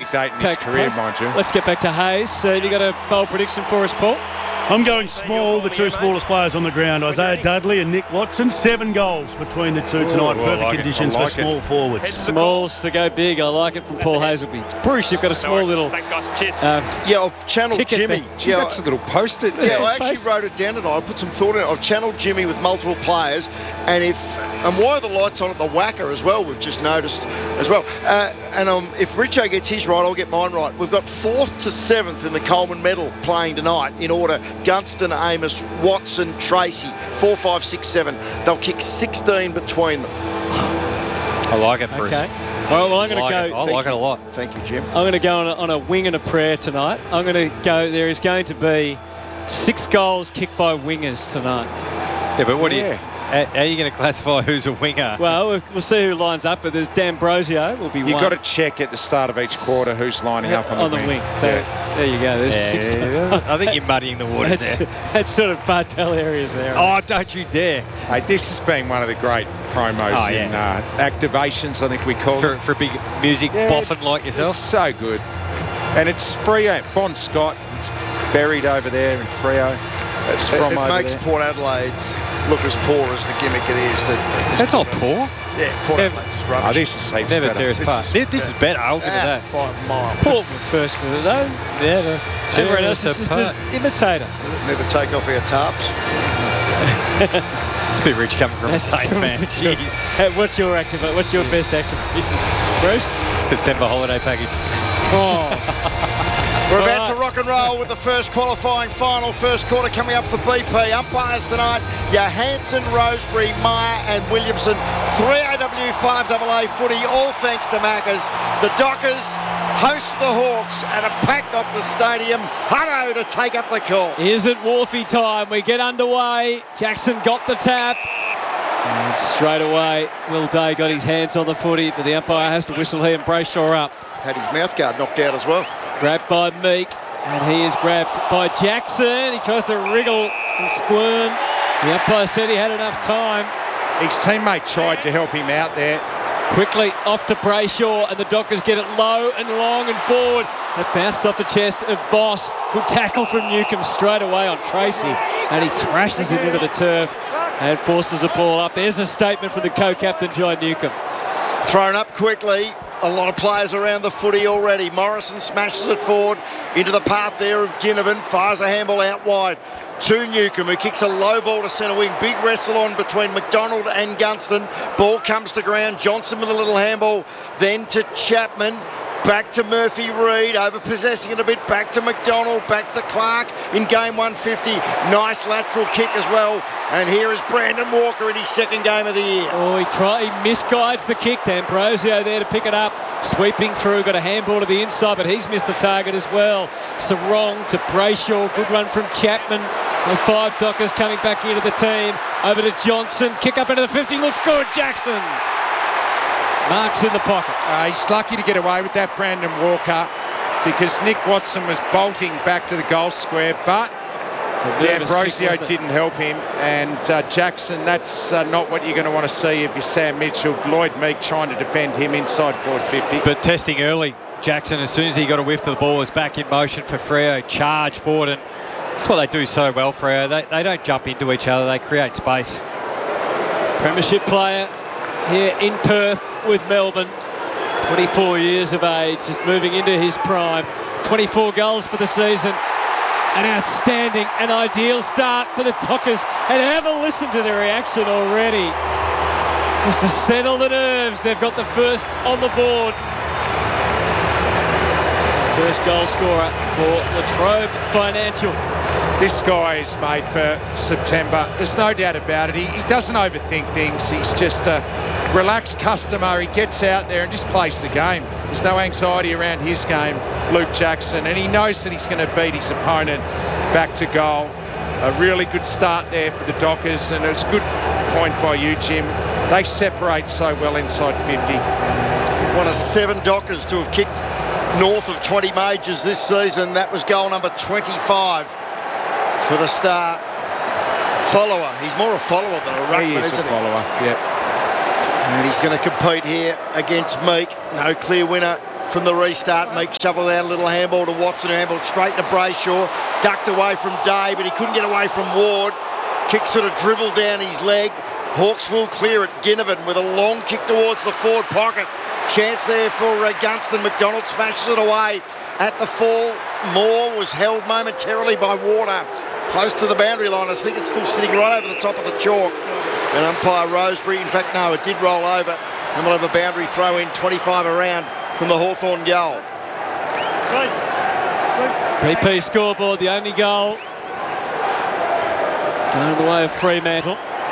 date in his career, mind you. Let's get back to Hayes. Have you got a bold prediction for us, Paul? I'm going small, the two smallest players on the ground, Isaiah Dudley and Nick Watson. 7 goals between the two tonight. Perfect conditions for small forwards. Smalls to go big. I like it from Paul Hazelby. Bruce, you've got a small little... Thanks, guys. Cheers. I've channeled Jimmy. Yeah, that's a little post-it. Yeah, I actually wrote it down tonight. I put some thought in it. I've channeled Jimmy with multiple players, and why are the lights on at the Wacker as well? We've just noticed as well. If Richo gets his right, I'll get mine right. We've got 4th to 7th in the Coleman Medal playing tonight in order. Gunston, Amos, Watson, Tracy. 4, 5, 6, 7. They'll kick 16 between them. I like it, Bruce. Okay. Well, I'm going to go... I like it a lot. Thank you, Jim. I'm going to go on a wing and a prayer tonight. I'm going to go... There is going to be 6 goals kicked by wingers tonight. Yeah, but what do you... How are you going to classify who's a winger? Well, we'll see who lines up, but there's D'Ambrosio will be one. You've got to check at the start of each quarter who's lining up on the wing. So there you go. There's 6 goals. I think you're muddying the waters there. That's sort of Bartel areas there. Oh, don't you dare. Hey, this has been one of the great promos in activations, I think we call it. For a big music boffin like yourself? It's so good. And it's Freo. Bon Scott, it's buried over there in Freo. It's It makes Port Adelaide's look as poor as the gimmick it is. That's not poor. Yeah, Port Adelaide's is rubbish. Oh, this is heaps Never better. tear us apart. This is better, I'll give it that. By a mile. Port were first with it, though. Yeah, Everyone else is just an imitator. Never take off our tarps. It's a bit rich coming from a Saints fan. Jeez. What's your best activation, Bruce? September holiday package. We're about to rock and roll with the first qualifying final. First quarter coming up for BP. Umpires tonight, Johansson, Rosebery, Meyer and Williamson. 3AW, 5AA footy, all thanks to Maccas. The Dockers host the Hawks at a packed Optus Stadium. Hutto to take up the call. Is it Wharfie time? We get underway. Jackson got the tap. And straight away, Will Day got his hands on the footy, but the umpire has to whistle here and Brayshaw up. Had his mouthguard knocked out as well. Grabbed by Meek, and he is grabbed by Jackson. He tries to wriggle and squirm. The umpire said he had enough time. His teammate tried to help him out there. Quickly off to Brayshaw, and the Dockers get it low and long and forward. It bounced off the chest of Voss. Good tackle from Newcomb straight away on Tracy, and he thrashes it into the turf and forces the ball up. There's a statement from the co-captain, John Newcomb. Thrown up quickly. A lot of players around the footy already. Morrison smashes it forward into the path there of Ginnivan. Fires a handball out wide to Newcomb, who kicks a low ball to centre wing. Big wrestle on between McDonald and Gunston. Ball comes to ground. Johnson with a little handball. Then to Chapman. Back to Murphy Reid, over-possessing it a bit. Back to McDonald, back to Clark in game 150. Nice lateral kick as well. And here is Brandon Walker in his second game of the year. Oh, he misguides the kick. D'Ambrosio there to pick it up. Sweeping through, got a handball to the inside, but he's missed the target as well. Sarong to Brayshaw, good run from Chapman. And 5 Dockers coming back into the team. Over to Johnson, kick up into the 50, looks good, Jackson. Marks in the pocket. He's lucky to get away with that, Brandon Walker, because Nick Watson was bolting back to the goal square, but D'Ambrosio didn't help him, and Jackson, that's not what you're going to want to see if you're Sam Mitchell. Lloyd Meek trying to defend him inside forward 50. But testing early, Jackson, as soon as he got a whiff of the ball, was back in motion for Freo, charge forward, and that's what they do so well, Freo. They don't jump into each other, they create space. Premiership player here in Perth with Melbourne. 24 years of age, just moving into his prime. 24 goals for the season. An outstanding and ideal start for the Dockers. And have a listen to the reaction already. Just to settle the nerves, they've got the first on the board. First goal scorer for Latrobe Financial. This guy is made for September. There's no doubt about it. He doesn't overthink things. He's just a relaxed customer. He gets out there and just plays the game. There's no anxiety around his game, Luke Jackson, and he knows that he's going to beat his opponent back to goal. A really good start there for the Dockers, and it's a good point by you, Jim. They separate so well inside 50. One of 7 Dockers to have kicked north of 20 majors this season. That was goal number 25 for the star follower. He's more a follower than a ruckman, isn't he? A follower, yeah. And he's going to compete here against Meek. No clear winner from the restart. Meek shuffled out a little handball to Watson, who handballed straight to Brayshaw. Ducked away from Day, but he couldn't get away from Ward. Kick sort of dribbled down his leg. Hawks will clear it. Ginnivan with a long kick towards the forward pocket. Chance there for Gunston. McDonald smashes it away at the fall. Moore was held momentarily by Warner close to the boundary line. I think it's still sitting right over the top of the chalk. And umpire Rosebery, in fact, no, it did roll over. And we'll have a boundary throw in 25 around from the Hawthorn goal. BP scoreboard, the only goal going in the way of Fremantle.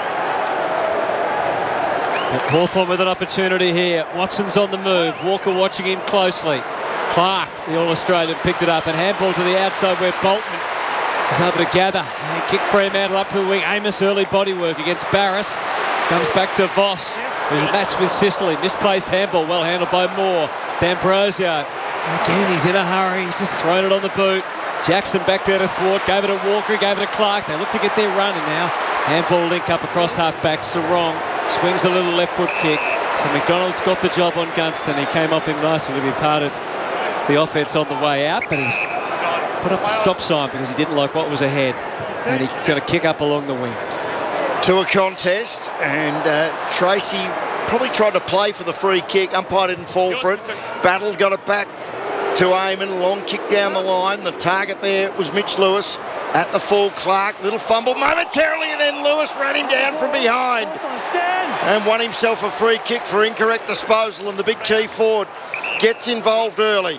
Hawthorn with an opportunity here. Watson's on the move. Walker watching him closely. Clark, the All-Australian, picked it up and handball to the outside where Bolton was able to gather and kick Fremantle up to the wing. Amos early body work against Barris. Comes back to Voss, who's matched with Sicily. Misplaced handball, well handled by Moore. D'Ambrosio. Again, he's in a hurry. He's just thrown it on the boot. Jackson back there to thwart. Gave it to Walker, gave it to Clark. They look to get their run, and now handball link up across half-back. Sarong swings a little left foot kick. So McDonald's got the job on Gunston. He came off him nicely to be part of the offense on the way out, but he's put up a stop sign because he didn't like what was ahead, and he's going to kick up along the wing. To a contest, and Tracy probably tried to play for the free kick. Umpire didn't fall for it. Battle got it back to Eamon. Long kick down the line. The target there was Mitch Lewis. At the full, Clark, little fumble momentarily, and then Lewis ran him down from behind and won himself a free kick for incorrect disposal, and the big key forward gets involved early.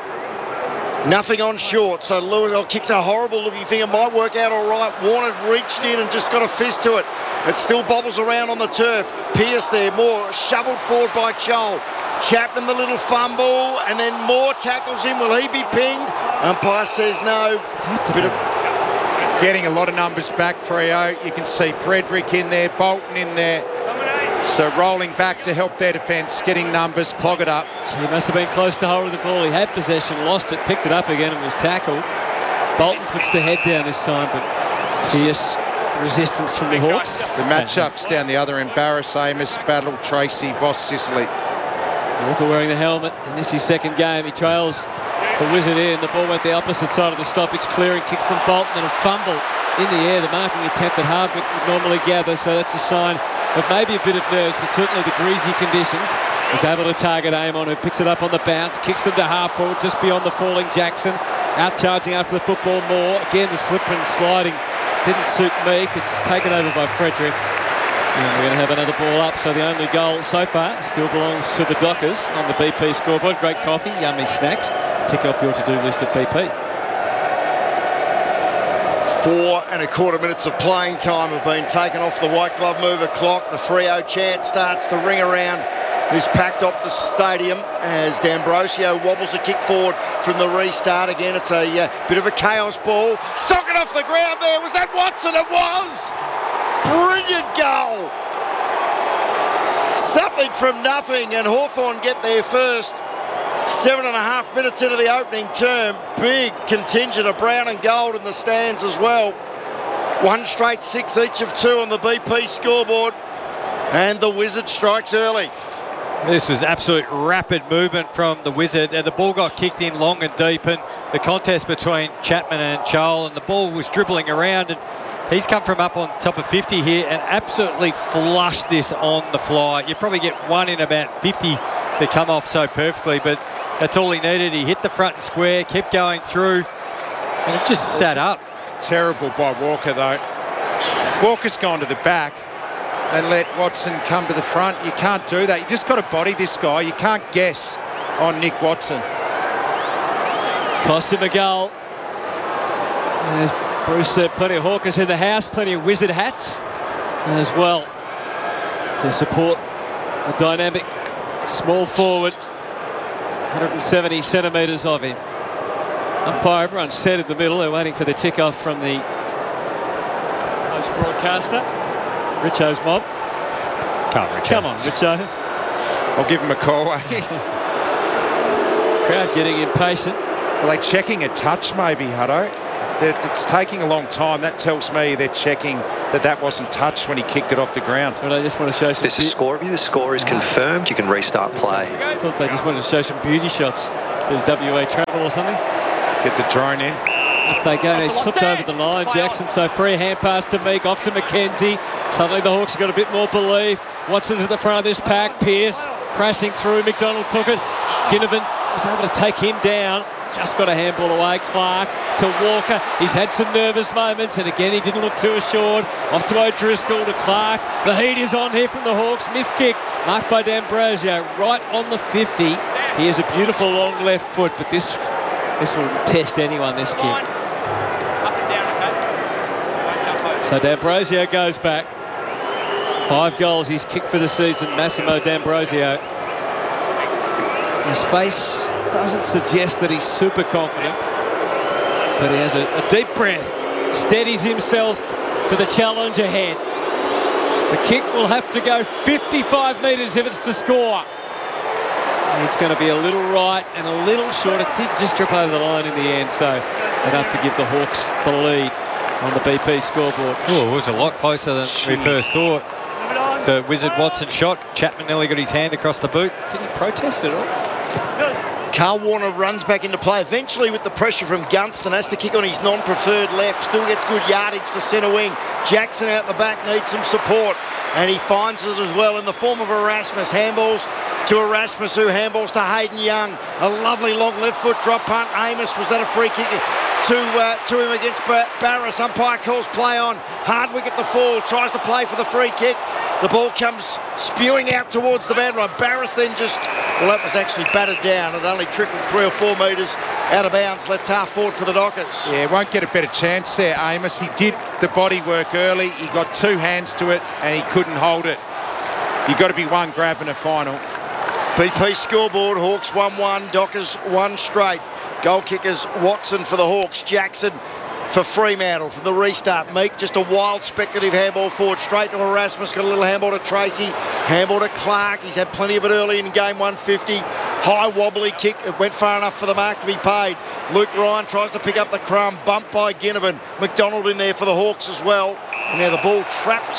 Nothing on short, so Lewis kicks a horrible looking thing. It might work out all right. Warner reached in and just got a fist to it. It still bobbles around on the turf. Pearce there, Moore shoveled forward by Chol. Chapman the little fumble, and then Moore tackles him. Will he be pinged? Umpire says no. Getting a lot of numbers back, Freo. You can see Frederick in there, Bolton in there. So rolling back to help their defence, getting numbers, clog it up. He must have been close to holding the ball. He had possession, lost it, picked it up again and was tackled. Bolton puts the head down this time, but fierce resistance from the Hawks. The matchups down the other end, Barris, Amos, Battle, Tracy, Voss, Sicily. Walker wearing the helmet, and this is his second game. He trails the Wizard in. The ball went the opposite side of the stoppage, clearing kick from Bolton and a fumble in the air. The marking attempt that Hardwick would normally gather, so that's a sign of maybe a bit of nerves, but certainly the greasy conditions. Was able to target Amon, who picks it up on the bounce, kicks them to half forward just beyond the falling Jackson. Out charging after the football Moore. Again, the slipper and sliding didn't suit Meek. It's taken over by Frederick. And we're going to have another ball up, so the only goal so far still belongs to the Dockers on the BP scoreboard. Great coffee, yummy snacks. Tick off your to-do list at BP. 4 1/4 minutes of playing time have been taken off the white glove mover clock. The Freo chant starts to ring around this packed Optus Stadium as D'Ambrosio wobbles a kick forward from the restart. Again, it's a bit of a chaos ball. Socket off the ground there. Was that Watson? It was! Brilliant goal! Something from nothing, and Hawthorn get their first 7.5 minutes into the opening term. Big contingent of brown and gold in the stands as well. 1 straight 6 each of 2 on the BP scoreboard, and the Wizard strikes early. This was absolute rapid movement from the Wizard. The ball got kicked in long and deep, and the contest between Chapman and Chol, and the ball was dribbling around, and he's come from up on top of 50 here and absolutely flushed this on the fly. You probably get one in about 50 that come off so perfectly, but that's all he needed. He hit the front and square, kept going through, and it just sat up. Terrible by Walker, though. Walker's gone to the back and let Watson come to the front. You can't do that. You just got to body this guy. You can't guess on Nick Watson. Cost him a goal. And as Bruce said, plenty of Hawkers in the house, plenty of Wizard hats as well to support a dynamic small forward. 170 centimetres of him. Umpire, everyone's set in the middle. They're waiting for the tick-off from the host broadcaster. Richo's mob. Come on, Richo. I'll give him a call. Crowd getting impatient. Are they checking a touch maybe, Hutto? It's taking a long time. That tells me they're checking that wasn't touched when he kicked it off the ground. But I just want to show some... This is score review. The score is confirmed. You can restart play. I thought they just wanted to show some beauty shots. Bit of WA travel or something. Get the drone in. Up they go. They slipped over the line, Jackson. So free hand pass to Meek, off to Mackenzie. Suddenly the Hawks have got a bit more belief. Watson's at the front of this pack. Pearce crashing through. McDonald took it. Ginnivan was able to take him down. Just got a handball away. Clark to Walker. He's had some nervous moments, and again he didn't look too assured. Off to O'Driscoll to Clark. The heat is on here from the Hawks. Miss kick marked by D'Ambrosio right on the 50. He has a beautiful long left foot, but this will test anyone, this kick. So D'Ambrosio goes back. 5 goals he's kicked for the season, Massimo D'Ambrosio. His face doesn't suggest that he's super confident, but he has a deep breath, steadies himself for the challenge ahead. The kick will have to go 55 metres if it's to score. And it's going to be a little right and a little short. It did just drop over the line in the end, so enough to give the Hawks the lead on the BP scoreboard. Oh, it was a lot closer than we first thought. The Wizard Watson shot. Chapman nearly got his hand across the boot. Did he protest at all? Carl Warner runs back into play, eventually with the pressure from Gunston, has to kick on his non-preferred left, still gets good yardage to centre wing. Jackson out the back needs some support, and he finds it as well in the form of Erasmus. Handballs to Erasmus, who handballs to Hayden Young. A lovely long left foot drop punt. Amos, was that a free kick to him against Barras? Umpire calls play on. Hardwick at the fall, tries to play for the free kick. The ball comes spewing out towards the boundary. Barras then just, well, that was actually batted down. It only trickled 3 or 4 metres out of bounds, left half forward for the Dockers. Yeah, won't get a better chance there, Amos. He did the body work early. He got 2 hands to it and he couldn't hold it. You've got to be 1 grab in a final. BP scoreboard, Hawks 1-1, Dockers 1 straight. Goal kickers, Watson for the Hawks, Jackson for Fremantle from the restart. Meek, just a wild speculative handball forward, straight to Erasmus, got a little handball to Tracy, handball to Clark. He's had plenty of it early in game 150. High wobbly kick, it went far enough for the mark to be paid. Luke Ryan tries to pick up the crumb, bumped by Ginnivan. McDonald in there for the Hawks as well. And now the ball trapped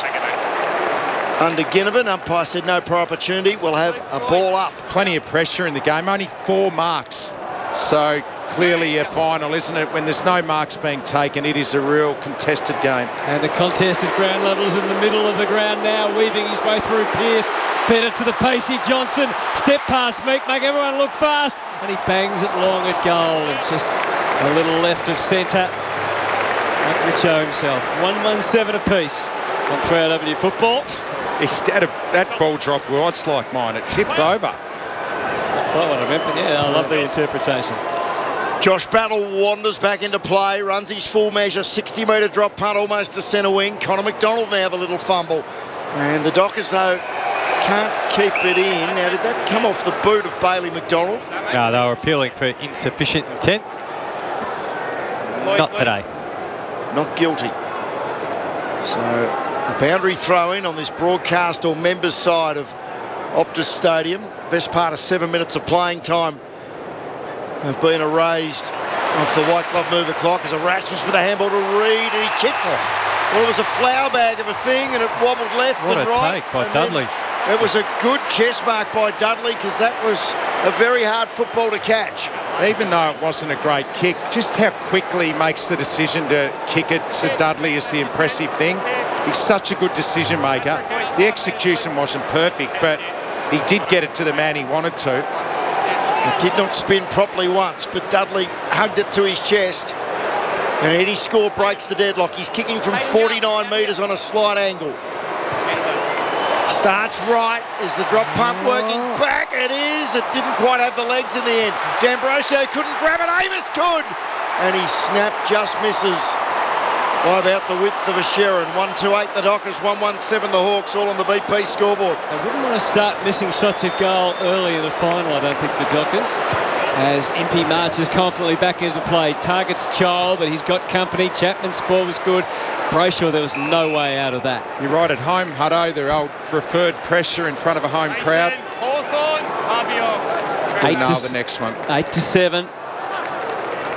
under Ginnivan. Umpire said no prior opportunity. We'll have a ball up. Plenty of pressure in the game, only 4 marks. So clearly a final, isn't it? When there's no marks being taken, it is a real contested game. And the contested ground level is in the middle of the ground now, weaving his way through Pearce. Fed it to the pacey Johnson. Step past Meek, make everyone look fast. And he bangs it long at goal. It's just a little left of centre. Like Richo himself. 1-1-7 apiece on 3RW football. That ball dropped well. It's like mine. It tipped over. Quite what I meant, but yeah, I love the interpretation. Josh Battle wanders back into play, runs his full measure, 60-metre drop punt almost to centre wing. Connor McDonald now the little fumble. And the Dockers, though, can't keep it in. Now, did that come off the boot of Bailey McDonald? No, they were appealing for insufficient intent. Not today. Not guilty. So a boundary throw in on this broadcast or members side of Optus Stadium. Best part of 7 minutes of playing time have been erased off the white glove move clock as Erasmus with a handball to Reid, and he kicks. Well, it was a flower bag of a thing, and it wobbled left What and a right. take by Dudley. It was a good chest mark by Dudley, because that was a very hard football to catch. Even though it wasn't a great kick, just how quickly he makes the decision to kick it to Dudley is the impressive thing. He's such a good decision maker. The execution wasn't perfect, but he did get it to the man he wanted to. It did not spin properly once, but Dudley hugged it to his chest. And Eddie Score breaks the deadlock. He's kicking from 49 metres on a slight angle. Starts right. Is the drop pump working back? It is. It didn't quite have the legs in the end. D'Ambrosio couldn't grab it. Amos could. And he snapped, just misses by about the width of a Sharon. 1-2-8 the Dockers, 1-1-7 the Hawks, all on the BP scoreboard. I wouldn't want to start missing shots at goal early in the final, I don't think, the Dockers. As MP marches confidently back into play. Targets Child, but he's got company. Chapman's ball was good. Brayshaw, there was no way out of that. You're right, at home, Hutto, their old preferred pressure in front of a home crowd. Couldn't nail the next one. 8-7.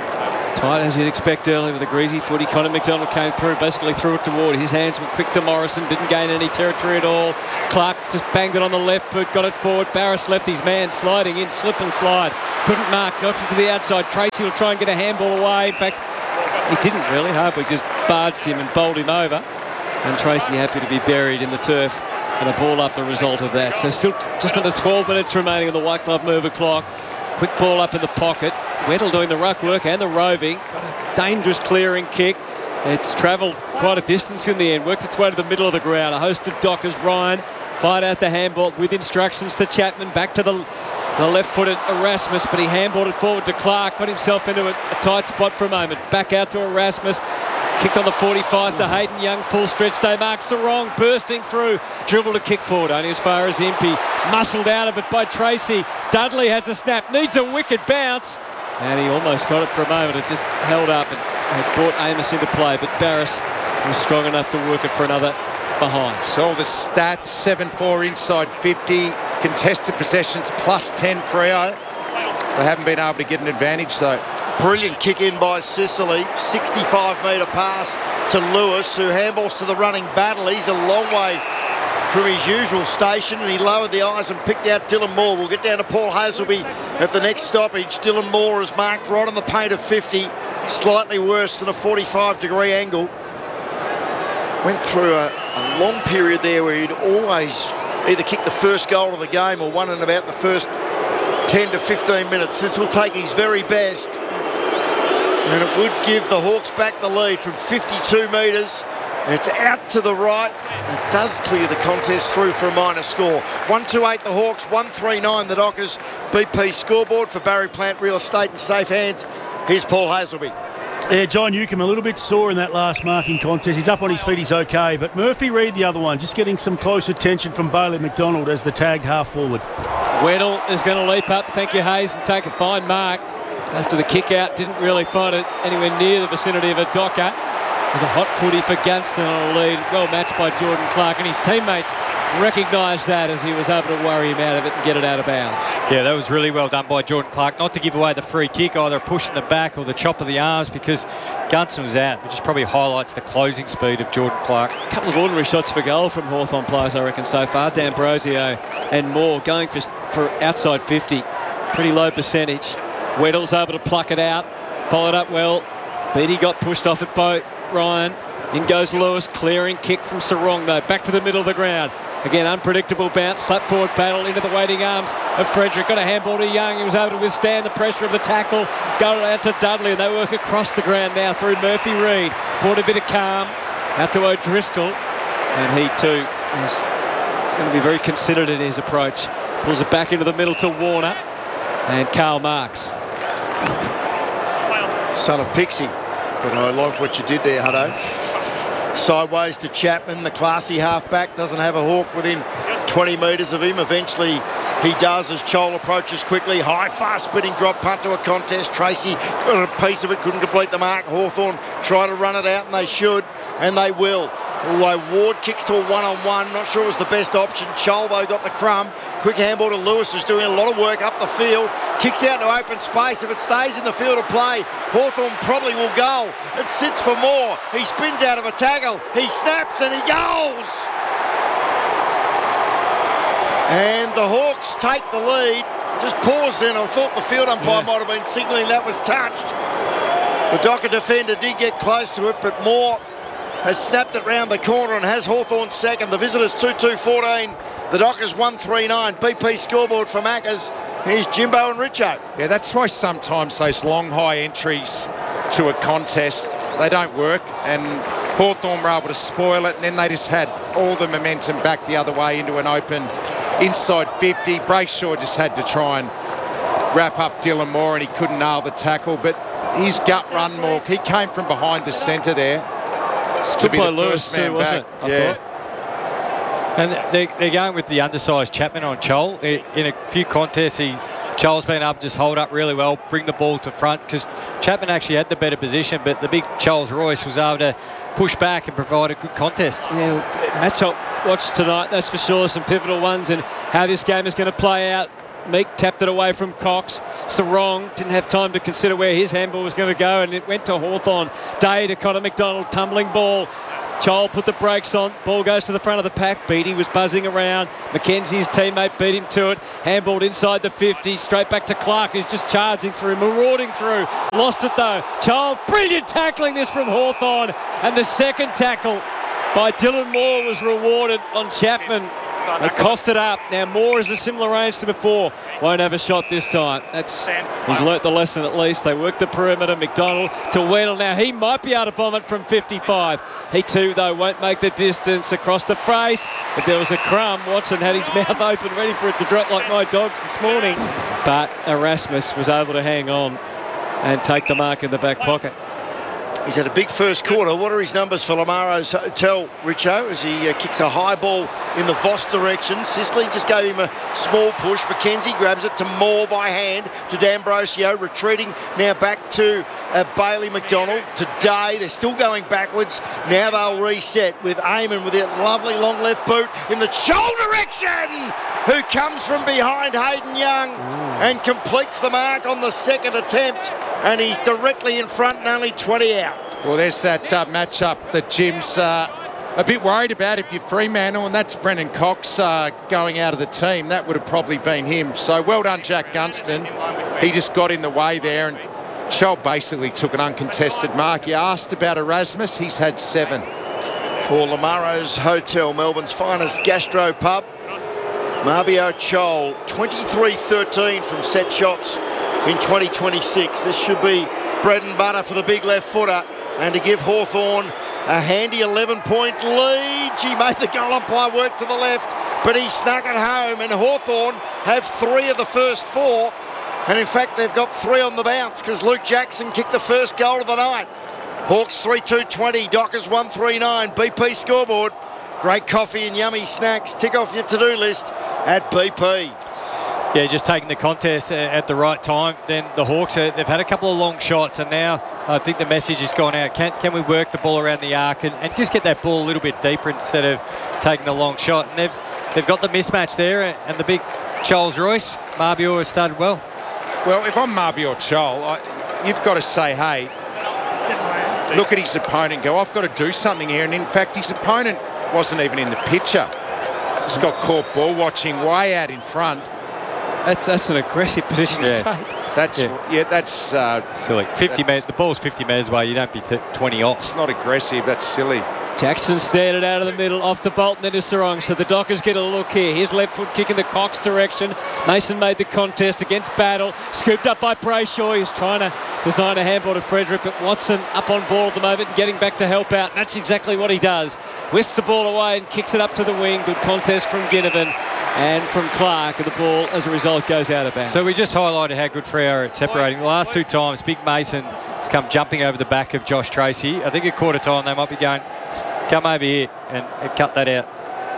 Tight as you'd expect early with a greasy footy. Connor McDonald came through, basically threw it to Ward. His hands were quick to Morrison, didn't gain any territory at all. Clark just banged it on the left boot, got it forward. Barris left his man sliding in, slip and slide. Couldn't mark, knocked it to the outside. Tracy will try and get a handball away. In fact, he didn't really. Hartwig just barged him and bowled him over. And Tracy happy to be buried in the turf. And a ball up the result of that. So still just under 12 minutes remaining on the White Glove mover clock. Quick ball up in the pocket. Weddle doing the ruck work and the roving. Got a dangerous clearing kick. It's travelled quite a distance in the end. Worked its way to the middle of the ground. A host of Dockers. Ryan fired out the handball with instructions to Chapman. Back to the left-footed Erasmus, but he handballed it forward to Clark. Got himself into a tight spot for a moment. Back out to Erasmus. Kicked on the 45 to Hayden Young. Full stretch day. Mark Sarong bursting through. Dribble to kick forward. Only as far as Impey. Muscled out of it by Tracy. Dudley has a snap. Needs a wicked bounce. And he almost got it for a moment. It just held up and had brought Amos into play. But Barris was strong enough to work it for another behind. So the stats, 7-4 inside 50. Contested possessions plus 10 Freo. They haven't been able to get an advantage though. Brilliant kick in by Sicily. 65-metre pass to Lewis, who handballs to the running Battle. He's a long way from his usual station, and he lowered the eyes and picked out Dylan Moore. We'll get down to Paul Hasleby at the next stoppage. Dylan Moore is marked right on the paint of 50, slightly worse than a 45-degree angle. Went through a long period there where he'd always either kick the first goal of the game or won in about the first 10 to 15 minutes. This will take his very best, and it would give the Hawks back the lead from 52 metres. It's out to the right. It does clear the contest through for a minor score. 128 the Hawks, 139 the Dockers. BP scoreboard for Barry Plant Real Estate in safe hands. Here's Paul Hasleby. Yeah, John Newcombe a little bit sore in that last marking contest. He's up on his feet, he's okay. But Murphy Reid, the other one, just getting some close attention from Bailey McDonald as the tagged half forward. Weddle is going to leap up, thank you Hayes, and take a fine mark. After the kick out, didn't really find it anywhere near the vicinity of a Docker. It was a hot footy for Gunston on a lead, well matched by Jordan Clark, and his teammates recognised that as he was able to worry him out of it and get it out of bounds. Yeah, that was really well done by Jordan Clark, not to give away the free kick, either a push in the back or the chop of the arms, because Gunston was out, which just probably highlights the closing speed of Jordan Clark. A couple of ordinary shots for goal from Hawthorn players, I reckon, so far. D'Ambrosio and Moore going for outside 50. Pretty low percentage. Weddle's able to pluck it out. Followed up well. Beattie got pushed off it by Ryan. In goes Lewis. Clearing kick from Sarong, though. Back to the middle of the ground. Again, unpredictable bounce. Slap forward battle into the waiting arms of Frederick. Got a handball to Young. He was able to withstand the pressure of the tackle. Go out to Dudley, and they work across the ground now through Murphy Reid. Brought a bit of calm. Out to O'Driscoll. And he, too, is going to be very considered in his approach. Pulls it back into the middle to Warner. And Karl Marx. Son of Pixie. But I like what you did there, Hutto. Sideways to Chapman, the classy halfback, doesn't have a Hawk within 20 metres of him. Eventually he does as Chol approaches quickly. High, fast spinning drop punt to a contest. Tracy got a piece of it, couldn't complete the mark. Hawthorn try to run it out, and they should, and they will. Although Ward kicks to a one-on-one, not sure it was the best option. Chol, though, got the crumb. Quick handball to Lewis, who's doing a lot of work up the field. Kicks out to open space. If it stays in the field of play, Hawthorn probably will go. It sits for Moore. He spins out of a tackle. He snaps and he goes. And the Hawks take the lead. Just paused then. I thought the field umpire might have been signalling that was touched. The Docker defender did get close to it, but Moore has snapped it round the corner and has Hawthorn second. The visitors 2-2-14. The Dockers 1-3-9. BP scoreboard for Maccas. Here's Jimbo and Richo. Yeah, that's why sometimes those long, high entries to a contest, they don't work. And Hawthorn were able to spoil it, and then they just had all the momentum back the other way into an open inside 50. Brayshaw just had to try and wrap up Dylan Moore, and he couldn't nail the tackle. But his gut run, Mork, he came from behind the centre there. To be the first man back. Yeah. And they're going with the undersized Chapman on Chol. In a few contests, Chol's been able to just hold up really well, bring the ball to front, because Chapman actually had the better position, but the big Charles Royce was able to push back and provide a good contest. Yeah, matchup watch tonight, that's for sure. Some pivotal ones, and how this game is going to play out Meek tapped it away from Cox. Sarong didn't have time to consider where his handball was going to go, and it went to Hawthorn. Day to Connor McDonald, tumbling ball. Chol put the brakes on. Ball goes to the front of the pack. Beattie was buzzing around. Mackenzie's teammate beat him to it. Handballed inside the 50. Straight back to Clark, who's just charging through, marauding through. Lost it though. Chol, brilliant tackling this from Hawthorn. And the second tackle by Dylan Moore was rewarded on Chapman. They coughed it up. Now Moore is a similar range to before. Won't have a shot this time. He's learnt the lesson at least. They work the perimeter. McDonald to Weddle. Now he might be able to bomb it from 55. He too, though, won't make the distance across the face. If there was a crumb, Watson had his mouth open, ready for it to drop like my dogs this morning. But Erasmus was able to hang on and take the mark in the back pocket. He's had a big first quarter. What are his numbers for Lamaro's Hotel, Richo, as he kicks a high ball in the Voss direction? Sicily just gave him a small push. Mackenzie grabs it to Moore by hand, to D'Ambrosio, retreating now back to Bailey McDonald. Today, they're still going backwards. Now they'll reset with Eamon with that lovely long left boot in the Chol direction, who comes from behind Hayden Young and completes the mark on the second attempt. And he's directly in front and only 20 out. Well, there's that matchup that Jim's a bit worried about. If you're Fremantle, and that's Brendan Cox going out of the team, that would have probably been him. So well done, Jack Gunston. He just got in the way there, and Chol basically took an uncontested mark. You asked about Erasmus, he's had 7. For Lamaro's Hotel, Melbourne's finest gastro pub, Marbio Chol, 23-13 from set shots in 2026. This should be bread and butter for the big left footer, and to give Hawthorn a handy 11-point lead. He made the goal umpire work to the left, but he snuck it home, and Hawthorn have 3 of the first 4, and in fact they've got 3 on the bounce because Luke Jackson kicked the first goal of the night. Hawks 3-2-20, Dockers 1-3-9, BP scoreboard. Great coffee and yummy snacks. Tick off your to-do list at BP. Yeah, just taking the contest at the right time. Then the Hawks, they've had a couple of long shots, and now I think the message has gone out. Can we work the ball around the arc and just get that ball a little bit deeper instead of taking the long shot? And they've got the mismatch there, and the big Charles Royce. Marbio has started well. Well, if I'm Marbio Chol, you've got to say, hey, look at his opponent, go, I've got to do something here. And in fact, his opponent wasn't even in the picture. He's got caught ball watching way out in front. That's an aggressive position to take. That's silly. 50 metres. The ball's 50 metres away. You don't be 20 off. It's not aggressive. That's silly. Jackson stared it out of the middle, off to Bolton, then to Sarong. So the Dockers get a look here. His left foot kick in the Cox direction. Mason made the contest against Battle. Scooped up by Brayshaw. He was trying to design a handball to Frederick, but Watson up on ball at the moment and getting back to help out. That's exactly what he does. Whisks the ball away and kicks it up to the wing. Good contest from Ginnivan and from Clark, and the ball, as a result, goes out of bounds. So we just highlighted how good Freo are at separating. The last 2 times, Big Mason has come jumping over the back of Josh Tracy. I think at quarter time they might be going, come over here and cut that out.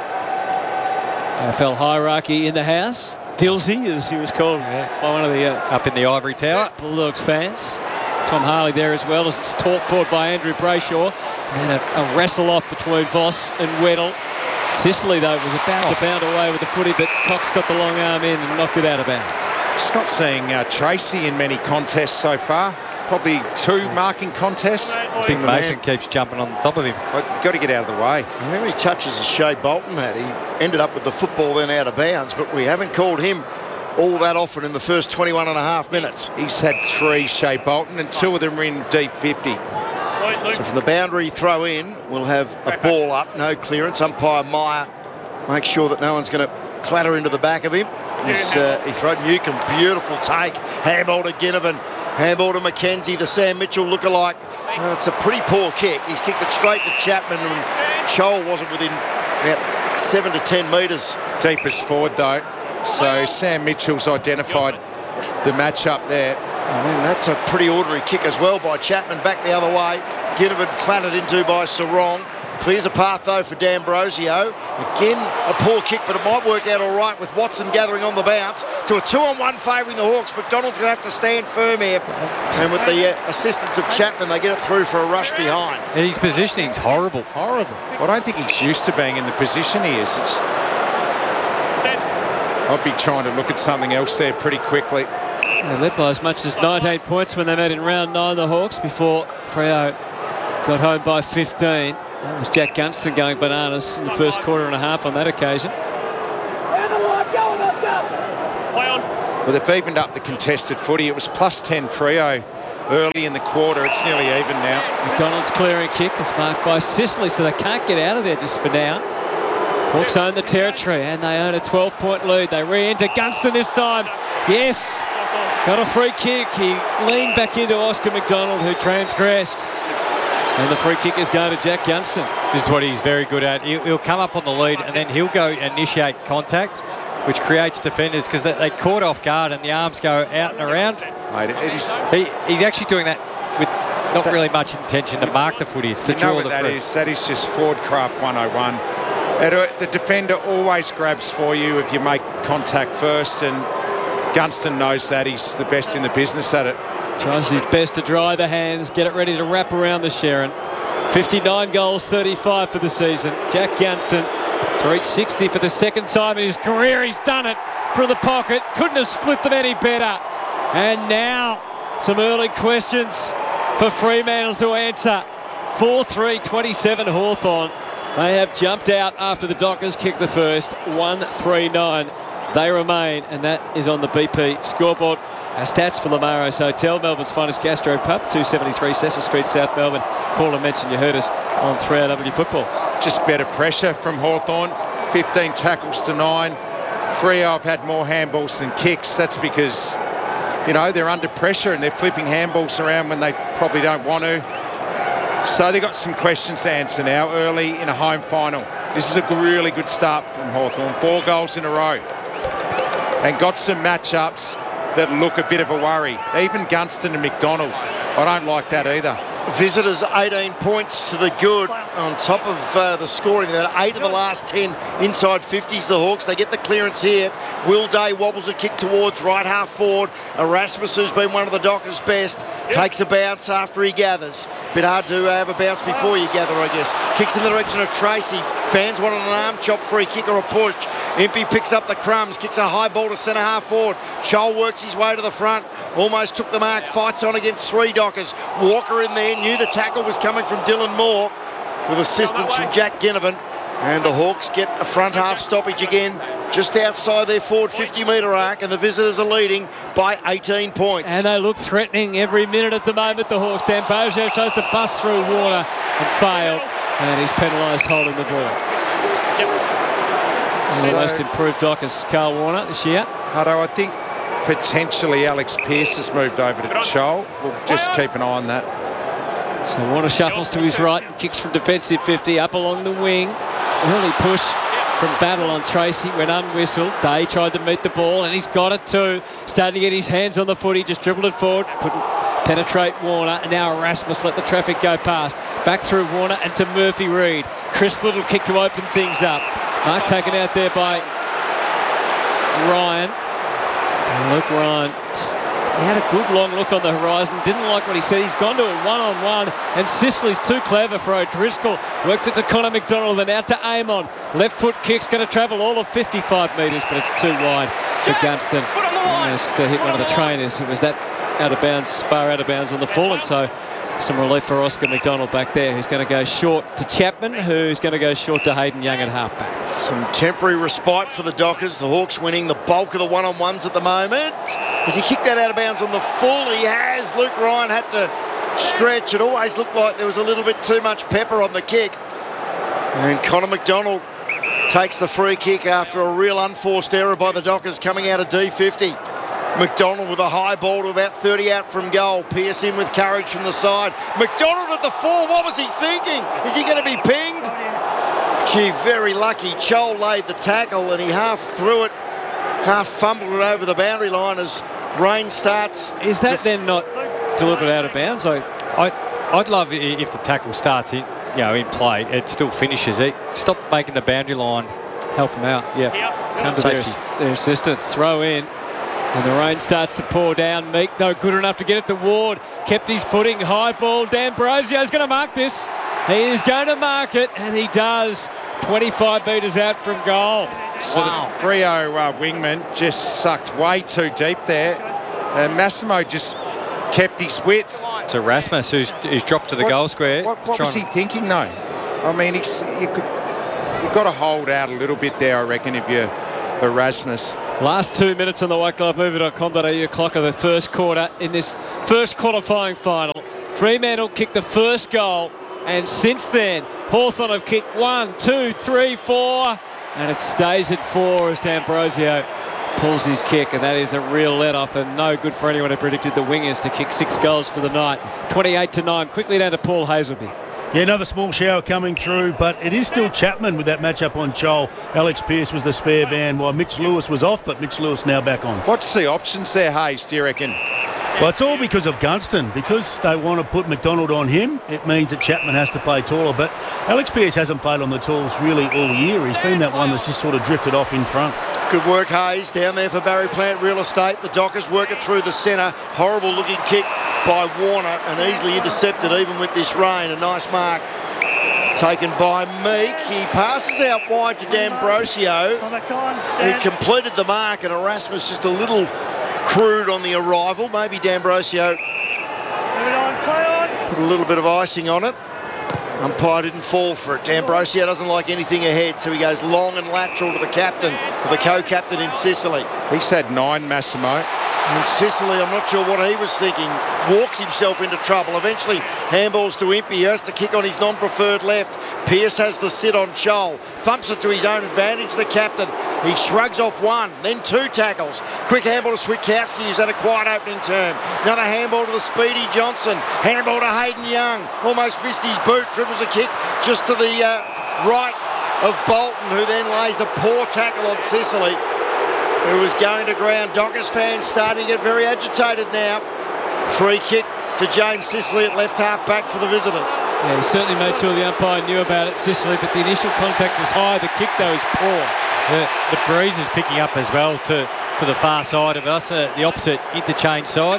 AFL hierarchy in the house. Dilsey, as he was called by one of the up in the ivory tower Bulldogs fans. Tom Harley there as well, as it's taught forward by Andrew Brayshaw. And then a wrestle off between Voss and Weddle. Sicily, though, was about to bound away with the footy, but Cox got the long arm in and knocked it out of bounds. Just not seeing Tracy in many contests so far. Probably 2 marking contests. Big Mason keeps jumping on top of him. Well, you've got to get out of the way. How many touches has Shea Bolton had? He ended up with the football then out of bounds, but we haven't called him all that often in the first 21 and a half minutes. He's had 3, Shea Bolton, and 2 of them are in deep 50. So from the boundary throw in, we'll have a ball up, no clearance. Umpire Meyer makes sure that no one's going to clatter into the back of him. He throws Newcomb, beautiful take. Handball to Ginnivan, handball to Mackenzie, the Sam Mitchell lookalike. It's a pretty poor kick. He's kicked it straight to Chapman, and Chol wasn't within about 7 to 10 metres. Deepest forward, though. So Sam Mitchell's identified the matchup there. And then that's a pretty ordinary kick as well by Chapman, back the other way. Ginnivan clattered into by Sarong. Clears a path though for D'Ambrosio. Again, a poor kick, but it might work out all right with Watson gathering on the bounce to a 2-on-1 favouring the Hawks. McDonald's going to have to stand firm here. And with the assistance of Chapman, they get it through for a rush behind. And his positioning's horrible. Well, I don't think he's used to being in the position he is. I I'd be trying to look at something else there pretty quickly. They led by as much as 19 points when they met in round 9, the Hawks, before Freo got home by 15. That was Jack Gunston going bananas in the first quarter and a half on that occasion. Well, they've evened up the contested footy. It was +10 Freo early in the quarter. It's nearly even now. McDonald's clearing kick is marked by Sicily, so they can't get out of there just for now. Hawks own the territory, and they own a 12-point lead. They re-enter Gunston this time. Yes, got a free kick. He leaned back into Oscar McDonald, who transgressed. And the free kick is going to Jack Gunston. This is what he's very good at. He'll come up on the lead and then he'll go initiate contact, which creates defenders because they caught off guard and the arms go out and around. Mate, He's actually doing that with not really much intention to mark the footy. It's to draw the that is. That is just forward craft 101. The defender always grabs for you if you make contact first, and Gunston knows that. He's the best in the business at it. Tries his best to dry the hands, get it ready to wrap around the Sharon. 59 goals, 35 for the season. Jack Gunston to reach 60 for the second time in his career. He's done it from the pocket. Couldn't have split them any better. And now some early questions for Fremantle to answer. 4-3-27 Hawthorn. They have jumped out after the Dockers kicked the first. 1-3-9. They remain, and that is on the BP scoreboard. Our stats for Lamaros Hotel, Melbourne's finest gastro pub, 273 Cecil Street, South Melbourne. Call and mention you heard us on 3RW Football. Just better pressure from Hawthorn. 15 tackles to 9. Freo have had more handballs than kicks. That's because, you know, they're under pressure and they're flipping handballs around when they probably don't want to. So they've got some questions to answer now early in a home final. This is a really good start from Hawthorn. 4 goals in a row. And got some matchups that look a bit of a worry. Even Gunston and McDonald. I don't like that either. Visitors 18 points to the good on top of the scoring. They're 8 of the last 10 inside 50s, the Hawks. They get the clearance here. Will Day wobbles a kick towards right half forward. Erasmus, who's been one of the Dockers' best, takes a bounce after he gathers. Bit hard to have a bounce before you gather, I guess. Kicks in the direction of Tracy. Fans wanted an arm chop, free kick or a push. Impey picks up the crumbs, kicks a high ball to centre half forward. Chol works his way to the front, almost took the mark, fights on against 3 Dockers. Walker in there, knew the tackle was coming from Dylan Moore with assistance from Jack Ginnivan. And the Hawks get a front half stoppage again, just outside their forward 50-metre arc, and the visitors are leading by 18 points. And they look threatening every minute at the moment, the Hawks. D'Ambrosio tries to bust through Warner and failed, and he's penalised holding the ball. The most improved Dockers, Carl Warner this year. Hutto, I think potentially Alex Pearce has moved over to Chol. We'll just keep an eye on that. So Warner shuffles to his right and kicks from defensive 50 up along the wing. Early push from Battle on Tracy, went unwhistled. Day tried to meet the ball and he's got it too. Starting to get his hands on the footy, just dribbled it forward, couldn't penetrate Warner, and now Erasmus let the traffic go past. Back through Warner and to Murphy Reid. Crisp little kick to open things up. Mark taken out there by Ryan. And Luke Ryan, he had a good long look on the horizon, didn't like what he said. He's gone to a one-on-one, and Sicily's too clever for O'Driscoll. Worked it to Connor McDonald, then out to Amon. Left foot kick's going to travel all of 55 metres, but it's too wide for Gunston. Almost hit one of the trainers. It was that out of bounds, far out of bounds on the full, and so some relief for Oscar McDonald back there, who's going to go short to Chapman, who's going to go short to Hayden Young at halfback. Some temporary respite for the Dockers. The Hawks winning the bulk of the one-on-ones at the moment. Has he kicked that out of bounds on the full? He has. Luke Ryan had to stretch. It always looked like there was a little bit too much pepper on the kick. And Connor McDonald takes the free kick after a real unforced error by the Dockers coming out of D50. McDonald with a high ball to about 30 out from goal. Pearce in with courage from the side. McDonald at the 4. What was he thinking? Is he going to be pinged? Gee, very lucky. Chol laid the tackle and he half threw it, half fumbled it over the boundary line as rain starts. Is that then not deliberate out of bounds? I'd love if the tackle starts in play, it still finishes. Stop making the boundary line. Help them out. Yeah. Come to their assistance. Throw in. And the rain starts to pour down. Meek, though, good enough to get it to Ward. Kept his footing. High ball. D'Ambrosio's going to mark this. He is going to mark it, and he does. 25 metres out from goal. So the Freo wingman just sucked way too deep there. And Massimo just kept his width. To Rasmus, who's dropped to the goal square. What was he thinking, though? I mean, you've got to hold out a little bit there, I reckon, if you're Erasmus. Last 2 minutes on the whiteglovemover.com.au clock of the first quarter in this first qualifying final. Fremantle kicked the first goal, and since then, Hawthorn have kicked 1, 2, 3, 4, and it stays at 4 as D'Ambrosio pulls his kick, and that is a real let-off and no good for anyone who predicted the Wingers to kick 6 goals for the night. 28-9. Quickly down to Paul Hazelby. Yeah, another small shower coming through, but it is still Chapman with that matchup on Joel. Alex Pearce was the spare man while Mitch Lewis was off, but Mitch Lewis now back on. What's the options there, Hayes, do you reckon? Well, it's all because of Gunston. Because they want to put McDonald on him, it means that Chapman has to play taller. But Alex Pearce hasn't played on the tools really all year. He's been that one that's just sort of drifted off in front. Good work, Hayes, down there for Barry Plant Real Estate. The Dockers work it through the centre. Horrible looking kick by Warner and easily intercepted even with this rain. A nice mark taken by Meek. He passes out wide to D'Ambrosio. He completed the mark, and Erasmus just a little crude on the arrival. Maybe D'Ambrosio put a little bit of icing on it. Umpire didn't fall for it. D'Ambrosio doesn't like anything ahead, so he goes long and lateral to the captain, the co-captain in Sicily. He's had 9, Massimo. And Sicily, I'm not sure what he was thinking, walks himself into trouble. Eventually, handballs to Impey. He has to kick on his non-preferred left. Pearce has the sit on Chol. Thumps it to his own advantage, the captain. He shrugs off 1, then 2 tackles. Quick handball to Switkowski, who's had a quiet opening term. Another handball to the speedy Johnson. Handball to Hayden Young. Almost missed his boot. Dribbles a kick just to the right of Bolton, who then lays a poor tackle on Sicily, who was going to ground. Dockers fans starting to get very agitated now. Free kick to James Sicily at left half back for the visitors. Yeah, he certainly made sure the umpire knew about it, Sicily, but the initial contact was high. The kick, though, is poor. The breeze is picking up as well to the far side of us, the opposite interchange side.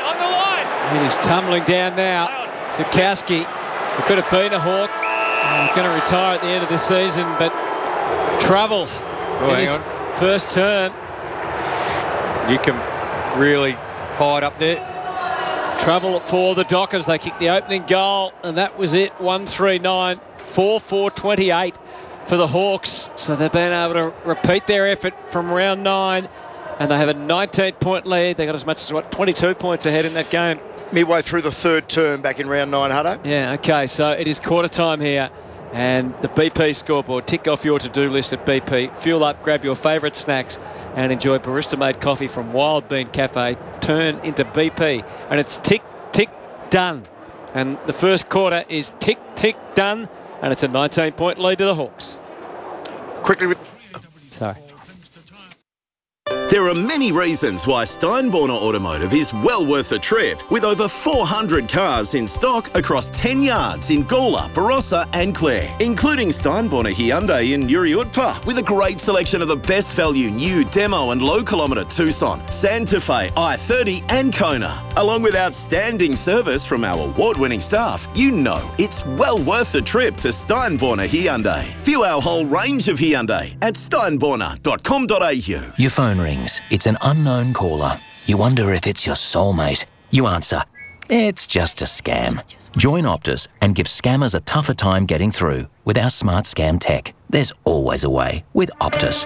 It is tumbling down now. Switkowski, it could have been a Hawk. He's going to retire at the end of the season, but trouble in his first term. Newcombe really fired up there. Trouble for the Dockers. They kicked the opening goal, and that was it. 1-3-9, 4-4-28 for the Hawks. So they've been able to repeat their effort from round 9, and they have a 19-point lead. They got as much as, 22 points ahead in that game. Midway through the third term back in round 9, Hutto. Yeah, okay, so it is quarter time here. And the BP scoreboard. Tick off your to-do list at BP. Fuel up, grab your favourite snacks, and enjoy barista-made coffee from Wild Bean Cafe. Turn into BP. And it's tick, tick, done. And the first quarter is tick, tick, done. And it's a 19-point lead to the Hawks. Quickly with... Sorry. There are many reasons why Steinborner Automotive is well worth a trip, with over 400 cars in stock across 10 yards in Gawler, Barossa and Clare, including Steinborner Hyundai in Uriutpa, with a great selection of the best value new demo and low kilometre Tucson, Santa Fe, i30 and Kona. Along with outstanding service from our award-winning staff, you know it's well worth the trip to Steinborner Hyundai. View our whole range of Hyundai at steinborner.com.au. Your phone rings. It's an unknown caller. You wonder if it's your soulmate. You answer, it's just a scam. Join Optus and give scammers a tougher time getting through with our smart scam tech. There's always a way with Optus.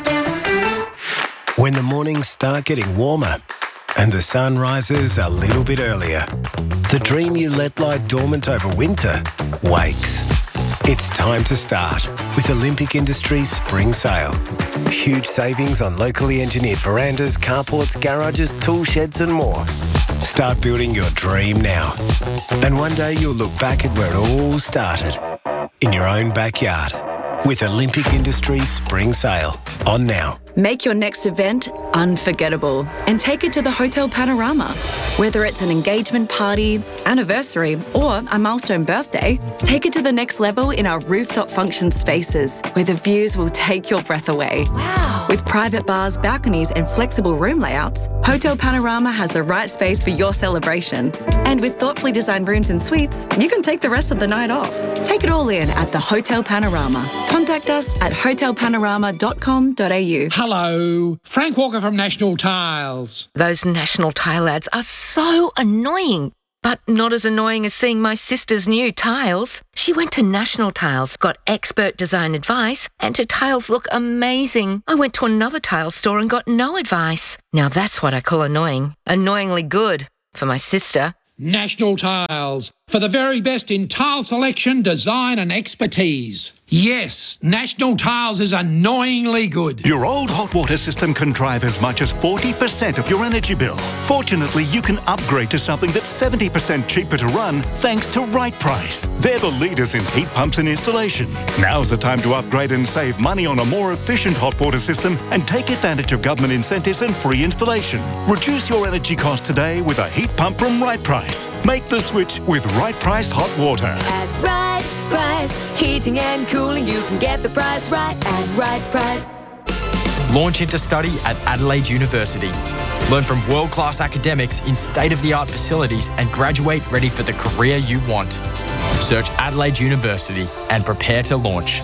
When the mornings start getting warmer and the sun rises a little bit earlier, the dream you let lie dormant over winter wakes. It's time to start with Olympic Industries Spring Sale. Huge savings on locally engineered verandas, carports, garages, tool sheds and more. Start building your dream now. And one day you'll look back at where it all started. In your own backyard. With Olympic Industries Spring Sale. On now. Make your next event unforgettable and take it to the Hotel Panorama. Whether it's an engagement party, anniversary, or a milestone birthday, take it to the next level in our rooftop function spaces, where the views will take your breath away. Wow! With private bars, balconies, and flexible room layouts, Hotel Panorama has the right space for your celebration. And with thoughtfully designed rooms and suites, you can take the rest of the night off. Take it all in at the Hotel Panorama. Contact us at hotelpanorama.com.au. Hello, Frank Walker from National Tiles. Those National Tile ads are so annoying. But not as annoying as seeing my sister's new tiles. She went to National Tiles, got expert design advice, and her tiles look amazing. I went to another tile store and got no advice. Now that's what I call annoying. Annoyingly good for my sister. National Tiles, for the very best in tile selection, design and expertise. Yes, National Tiles is annoyingly good. Your old hot water system can drive as much as 40% of your energy bill. Fortunately, you can upgrade to something that's 70% cheaper to run thanks to Right Price. They're the leaders in heat pumps and installation. Now's the time to upgrade and save money on a more efficient hot water system and take advantage of government incentives and free installation. Reduce your energy costs today with a heat pump from Right Price. Make the switch with Right Price Hot Water. At Right Price, heating and cooling, you can get the price right at Right Price. Launch into study at Adelaide University. Learn from world-class academics in state-of-the-art facilities and graduate ready for the career you want. Search Adelaide University and prepare to launch.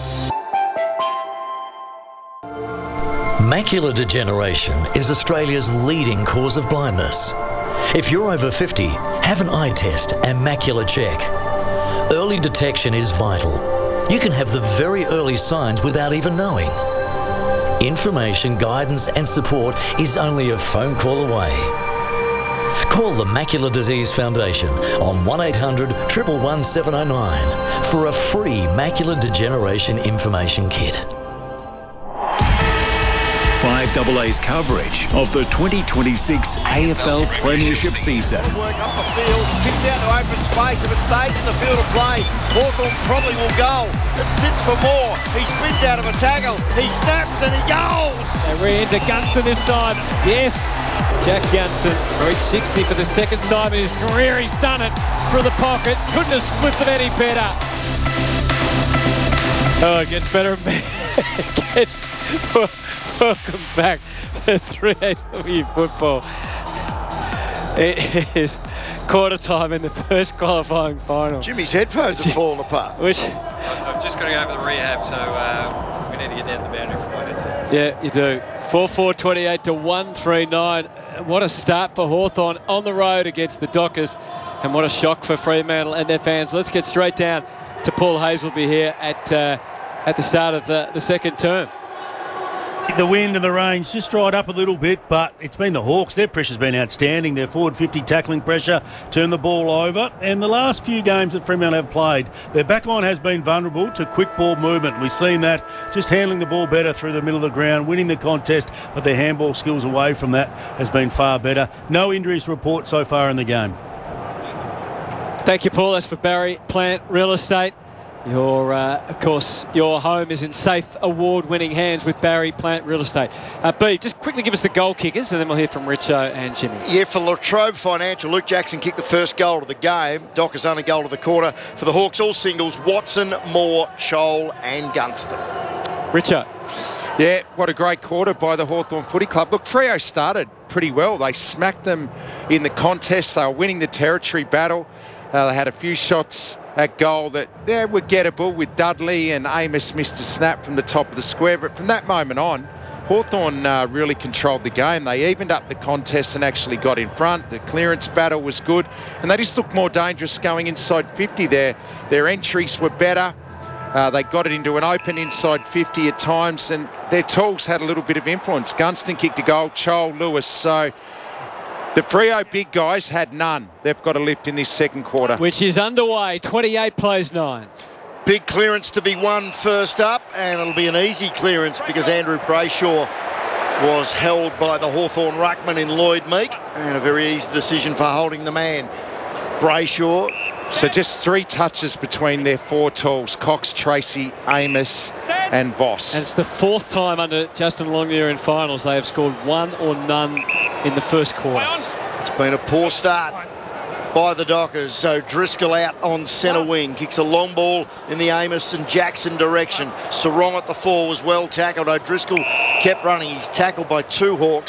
Macular degeneration is Australia's leading cause of blindness. If you're over 50, have an eye test and macular check. Early detection is vital. You can have the very early signs without even knowing. Information, guidance and support is only a phone call away. Call the Macular Disease Foundation on 1800 111 709 for a free macular degeneration information kit. 5AA's coverage of the 2026 AFL Premiership season. Work up the field, kicks out to open space. If it stays in the field of play, Hawthorn probably will go. It sits for more. He spins out of a tackle. He snaps and he goes. We're into Gunston this time. Yes, Jack Gunston reached 60 for the second time in his career. He's done it through the pocket. Couldn't have flipped it any better. Oh, it gets better and better. Welcome back to 3AW football. It is quarter time in the first qualifying final. Jimmy's headphones have fallen apart. I've just got to go over the rehab, so we need to get down the boundary for my headset. Yeah, you do. 4-4-28 to 1-3-9. What a start for Hawthorn on the road against the Dockers. And what a shock for Fremantle and their fans. Let's get straight down to Paul Hazelby here at the start of the second term. The wind and the rain's just dried up a little bit, but it's been the Hawks. Their pressure's been outstanding. Their forward 50 tackling pressure, turn the ball over. And the last few games that Fremantle have played, their backline has been vulnerable to quick ball movement. We've seen that, just handling the ball better through the middle of the ground, winning the contest, but their handball skills away from that has been far better. No injuries to report so far in the game. Thank you, Paul. That's for Barry Plant Real Estate. Of course, your home is in safe, award-winning hands with Barry Plant Real Estate. B, just quickly give us the goal kickers, and then we'll hear from Richo and Jimmy. Yeah, for Latrobe Financial, Luke Jackson kicked the first goal of the game. Docker's only goal of the quarter. For the Hawks, all singles, Watson, Moore, Chol and Gunston. Richo. Yeah, what a great quarter by the Hawthorn Footy Club. Look, Freo started pretty well. They smacked them in the contest. They were winning the territory battle. They had a few shots at goal that were gettable with Dudley, and Amos missed a snap from the top of the square. But from that moment on, Hawthorn really controlled the game. They evened up the contest and actually got in front. The clearance battle was good, and they just looked more dangerous going inside 50 there. Their entries were better. They got it into an open inside 50 at times, and their tools had a little bit of influence. Gunston kicked a goal, Chol, Lewis. So the Freo big guys had none. They've got a lift in this second quarter. Which is underway. 28 plays 9. Big clearance to be won first up, and it'll be an easy clearance because Andrew Brayshaw was held by the Hawthorn ruckman in Lloyd Meek, and a very easy decision for holding the man. Brayshaw. So just 3 touches between their 4 tools, Cox, Tracy, Amos and Boss. And it's the 4th time under Justin Longyear in finals they have scored 1 or none in the first quarter. It's been a poor start by the Dockers. So Driscoll out on centre wing, kicks a long ball in the Amos and Jackson direction. Sarong at the 4 was well tackled. O'Driscoll kept running. He's tackled by 2 Hawks.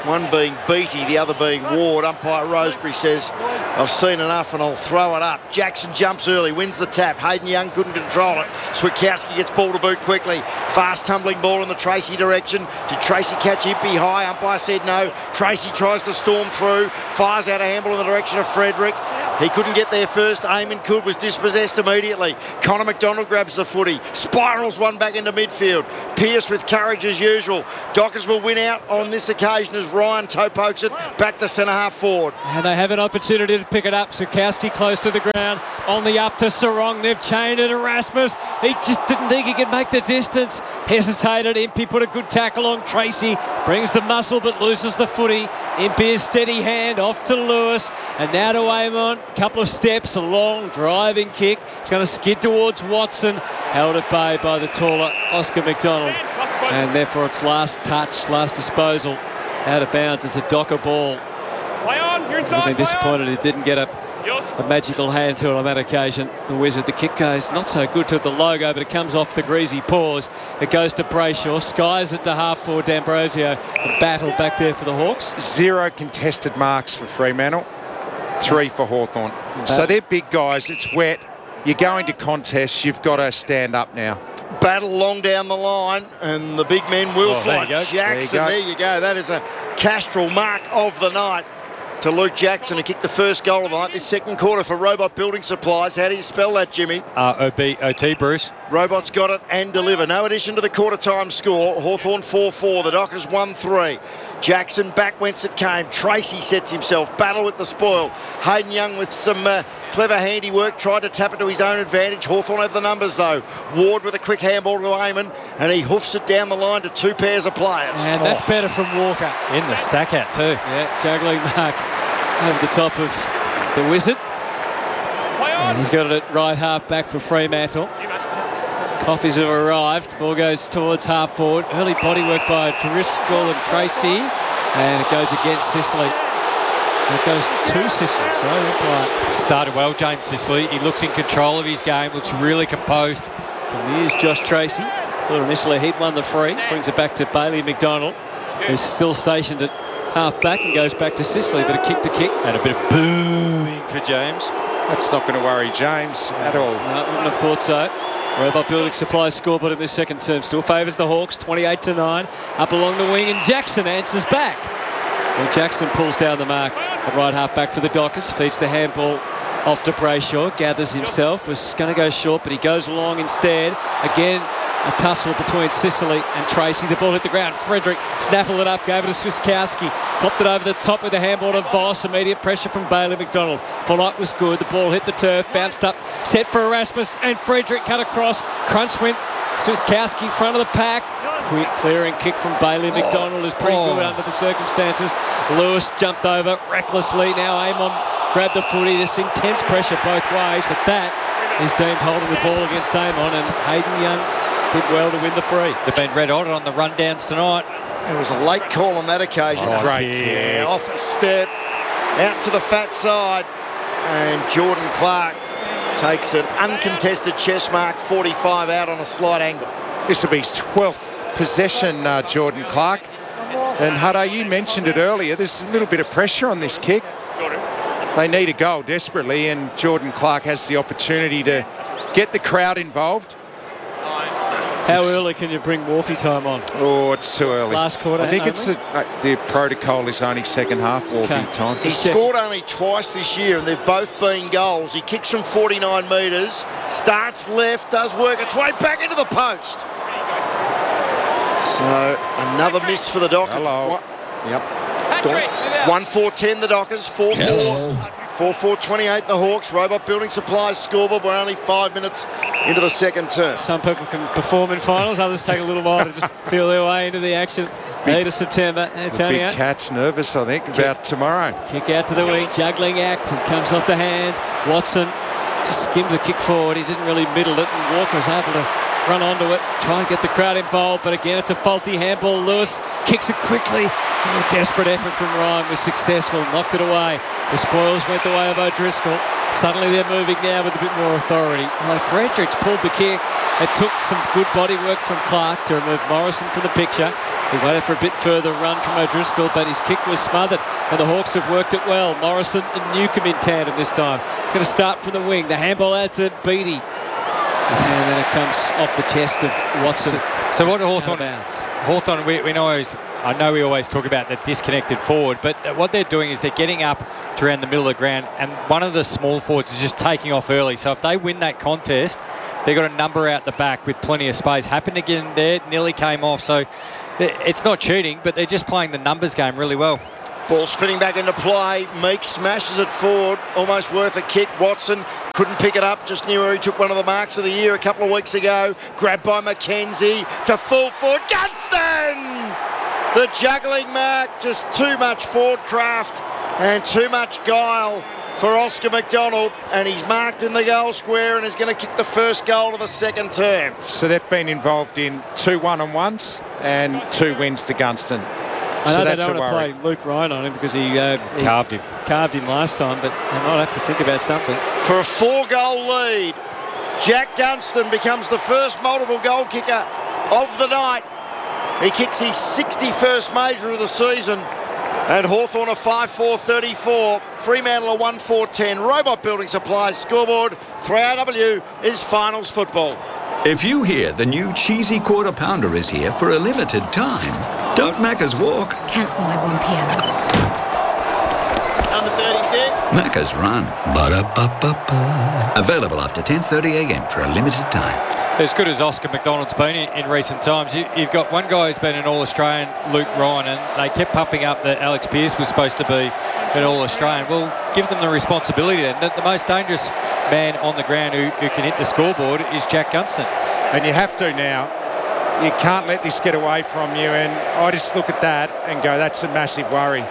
one being Beattie, the other being Ward. Umpire Roseberry says, I've seen enough and I'll throw it up. Jackson jumps early, wins the tap. Hayden Young couldn't control it. Switkowski gets ball to boot quickly. Fast tumbling ball in the Tracy direction. Did Tracy catch Impey high? Umpire said no. Tracy tries to storm through, fires out a handball in the direction of Frederick. He couldn't get there first. Eamon Could was dispossessed immediately. Connor McDonald grabs the footy. Spirals one back into midfield. Pearce with courage as usual. Dockers will win out on this occasion as Ryan toe pokes it back to centre half forward. And they have an opportunity to pick it up. Sukowski close to the ground. On the up to Sarong. They've chained it. Erasmus. He just didn't think he could make the distance. Hesitated. Impey put a good tackle on Tracy. Brings the muscle but loses the footy. Impey a steady hand off to Lewis. And now to Amon. Couple of steps. A long driving kick. It's going to skid towards Watson. Held at bay by the taller Oscar McDonald. And therefore it's last touch, last disposal. Out of bounds. It's a Docker ball. I've been disappointed he didn't get a magical hand to it on that occasion. The Wizard, the kick goes not so good to the logo, but it comes off the greasy paws. It goes to Brayshaw, skies it to half forward D'Ambrosio. A battle back there for the Hawks. 0 contested marks for Fremantle, 3 for Hawthorn. So they're big guys, it's wet. You go into contests, you've got to stand up now. Battle long down the line, and the big men will fly. Jackson, there you go. That is a Castrol mark of the night to Luke Jackson, who kicked the first goal of the night. This second quarter for Robot Building Supplies. How do you spell that, Jimmy? R-O-B-O-T, Bruce. Robot's got it and deliver. No addition to the quarter time score. Hawthorn 4-4. The Dockers 1-3. Jackson back whence it came. Tracy sets himself. Battle with the spoil. Hayden Young with some clever handiwork. Tried to tap it to his own advantage. Hawthorn have the numbers though. Ward with a quick handball to Eamon, and he hoofs it down the line to 2 pairs of players. And that's better from Walker. In the stack out too. Yeah, juggling mark over the top of the Wizard. And he's got it at right half back for Fremantle. Coffees have arrived. Ball goes towards half forward. Early body work by Driscoll and Tracy. And it goes against Sicily. It goes to Sicily. So started well, James Sicily. He looks in control of his game. Looks really composed. And here's Josh Tracy. Thought initially he'd won the free. Brings it back to Bailey McDonald, who's still stationed at half back and goes back to Sicily. But a kick to kick. And a bit of booing for James. That's not going to worry James at all. No, wouldn't have thought so. Robot Building Supplies scoreboard in this second term still favours the Hawks, 28-9. Up along the wing, and Jackson answers back. Well, Jackson pulls down the mark at right half back for the Dockers, feeds the handball off to Brayshaw, gathers himself, was going to go short, but he goes long instead. Again, a tussle between Sicily and Tracy. The ball hit the ground. Frederick snaffled it up, gave it to Switkowski, flopped it over the top with the handball to Voss. Immediate pressure from Bailey McDonald. Follow-up was good. The ball hit the turf, bounced up, set for Erasmus, and Frederick cut across. Crunch went Switkowski, front of the pack. Quick clearing kick from Bailey McDonald is pretty good under the circumstances. Lewis jumped over recklessly. Now Amon grabbed the footy. There's intense pressure both ways, but that is deemed holding the ball against Amon, and Hayden Young did well to win the free. They've been red-hot on the rundowns tonight. It was a late call on that occasion. Great. Off a step, out to the fat side, and Jordan Clark takes an uncontested chest mark 45 out on a slight angle. This will be his 12th possession, Jordan Clark. And Hutto, you mentioned it earlier, there's a little bit of pressure on this kick. They need a goal desperately, and Jordan Clark has the opportunity to get the crowd involved. How early can you bring Wharfie time on? Oh, it's too early. Last quarter. I think it's the protocol is only second half Wharfie time. He scored only twice this year, and they've both been goals. He kicks from 49 metres, starts left, does work its way back into the post. So another miss for the Dockers. Hello. Yep. 1-4-10 the Dockers, 4-4. 4-4-28 the Hawks. Robot Building Supplies scoreboard. We're only 5 minutes into the second term. Some people can perform in finals, others take a little while to just feel their way into the action. 8 of September. The big cat's nervous, I think, about tomorrow. Kick out to the wing, juggling act. It comes off the hands. Watson just skimmed the kick forward. He didn't really middle it, and Walker was able to run onto it, try and get the crowd involved, but again, it's a faulty handball. Lewis kicks it quickly. A desperate effort from Ryan was successful, knocked it away. The spoils went the way of O'Driscoll. Suddenly they're moving now with a bit more authority. Frederick's pulled the kick. It took some good body work from Clark to remove Morrison from the picture. He waited for a bit further run from O'Driscoll, but his kick was smothered, and the Hawks have worked it well. Morrison and Newcombe in tandem this time. Going to start from the wing. The handball out to Beattie. And then it comes off the chest of Watson. So what Hawthorn, we know I know we always talk about the disconnected forward, but what they're doing is they're getting up to around the middle of the ground, and one of the small forwards is just taking off early. So if they win that contest, they've got a number out the back with plenty of space. Happened again there, nearly came off. So it's not cheating, but they're just playing the numbers game really well. Ball spinning back into play. Meek smashes it forward. Almost worth a kick. Watson couldn't pick it up. Just knew where he took one of the marks of the year a couple of weeks ago. Grabbed by McKenzie to full forward. Gunston! The juggling mark. Just too much forward craft and too much guile for Oscar McDonald. And he's marked in the goal square and is going to kick the first goal of the second term. So they've been involved in 2 one-on-ones and 2 wins to Gunston. I know so they that's don't want to play Luke Ryan on him because he carved him last time, but they might have to think about something. For a 4-goal lead, Jack Gunston becomes the first multiple goal kicker of the night. He kicks his 61st major of the season, and Hawthorn a 5-4-34, Fremantle a 1-4-10. Robot Building Supplies scoreboard. 3RW is finals football. If you hear the new cheesy quarter pounder is here for a limited time, don't Macca's walk. Cancel my 1 p.m. Number 36. Macca's run. Ba-da-ba-ba-ba. Available after 10:30 a.m. for a limited time. As good as Oscar McDonald's been in recent times, you've got one guy who's been an All-Australian, Luke Ryan, and they kept pumping up that Alex Pearce was supposed to be an All-Australian. Well, give them the responsibility then. The most dangerous man on the ground who can hit the scoreboard is Jack Gunston. And you have to now. You can't let this get away from you, and I just look at that and go, that's a massive worry.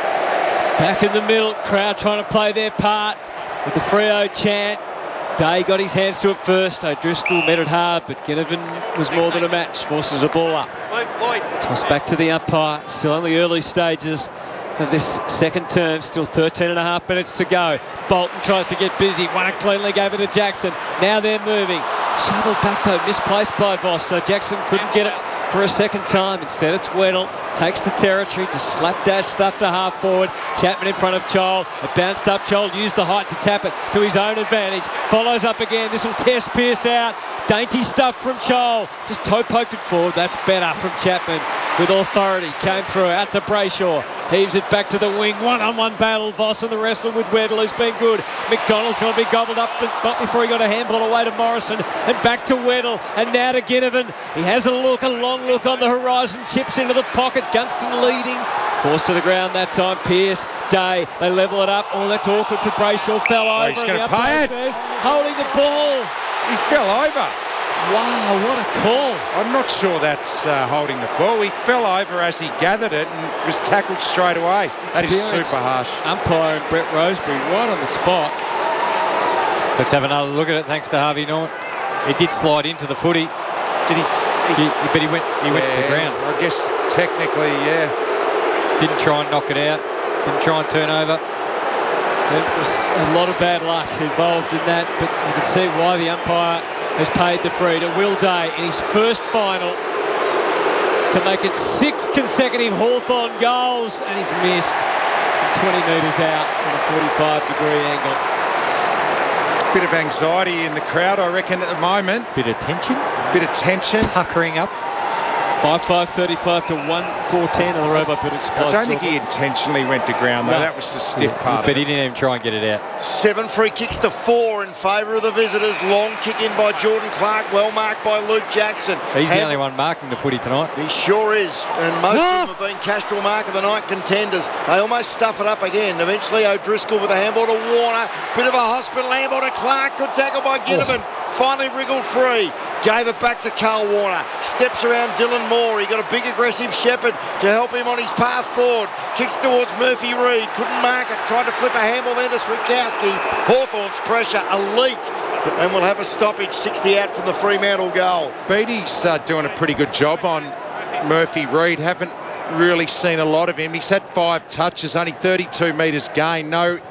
Back in the middle, crowd trying to play their part with the Freo chant. Day got his hands to it first. O'Driscoll met it hard, but Ginnivan was more than a match. Forces a ball up. Toss back to the umpire. Still in the early stages of this second term. Still 13.5 minutes to go. Bolton tries to get busy. Won it cleanly, gave it to Jackson. Now they're moving. Shoveled back though, misplaced by Voss. So Jackson couldn't get it for a second time. Instead it's Weddle. Takes the territory, just slapdash stuff to half forward. Chapman in front of Chol. It bounced up. Chol used the height to tap it to his own advantage. Follows up again. This will test Pearce out. Dainty stuff from Chol. Just toe poked it forward. That's better from Chapman with authority. Came through out to Brayshaw. Heaves it back to the wing. One-on-one battle. Voss and the wrestle with Weddle has been good. McDonald's going to be gobbled up, but not before he got a handball away to Morrison. And back to Weddle. And now to Ginnivan. He has a long look on the horizon. Chips into the pocket. Gunston leading. Forced to the ground that time. Pearce, Day. They level it up. Oh, that's awkward for Brayshaw. Fell over. He's going to pay it. Says, holding the ball. He fell over. Wow, what a call. I'm not sure that's holding the ball. He fell over as he gathered it and was tackled straight away. That is super harsh. Umpire and Brett Roseberry right on the spot. Let's have another look at it, thanks to Harvey Norton. He did slide into the footy. Did he? But he went to ground. I guess technically, yeah. Didn't try and knock it out. Didn't try and turn over. There was a lot of bad luck involved in that, but you can see why the umpire has paid the free to Will Day in his first final to make it 6 consecutive Hawthorn goals, and he's missed 20 metres out on a 45-degree angle. Bit of anxiety in the crowd, I reckon, at the moment. Bit of tension. Puckering up. 5-5-35 to 1-4-10 on the Robot Building Supplies. I don't think he intentionally went to ground, though. No. That was the stiff part. But he didn't even try and get it out. 7 free kicks to 4 in favour of the visitors. Long kick in by Jordan Clark, well marked by Luke Jackson. He's the only one marking the footy tonight. He sure is, and most of them have been Castrol Mark of the Night contenders. They almost stuff it up again. Eventually O'Driscoll with a handball to Warner. Bit of a hospital handball to Clark. Good tackle by Ginnivan. Finally wriggled free. Gave it back to Carl Warner. Steps around Dylan Moore. He got a big aggressive Shepherd to help him on his path forward. Kicks towards Murphy Reid. Couldn't mark it. Tried to flip a handball there to Switkowski. Hawthorn's pressure elite. And we'll have a stoppage. 60 out from the Fremantle goal. Beattie's doing a pretty good job on Murphy Reid. Haven't really seen a lot of him. He's had 5 touches, only 32 metres gain. No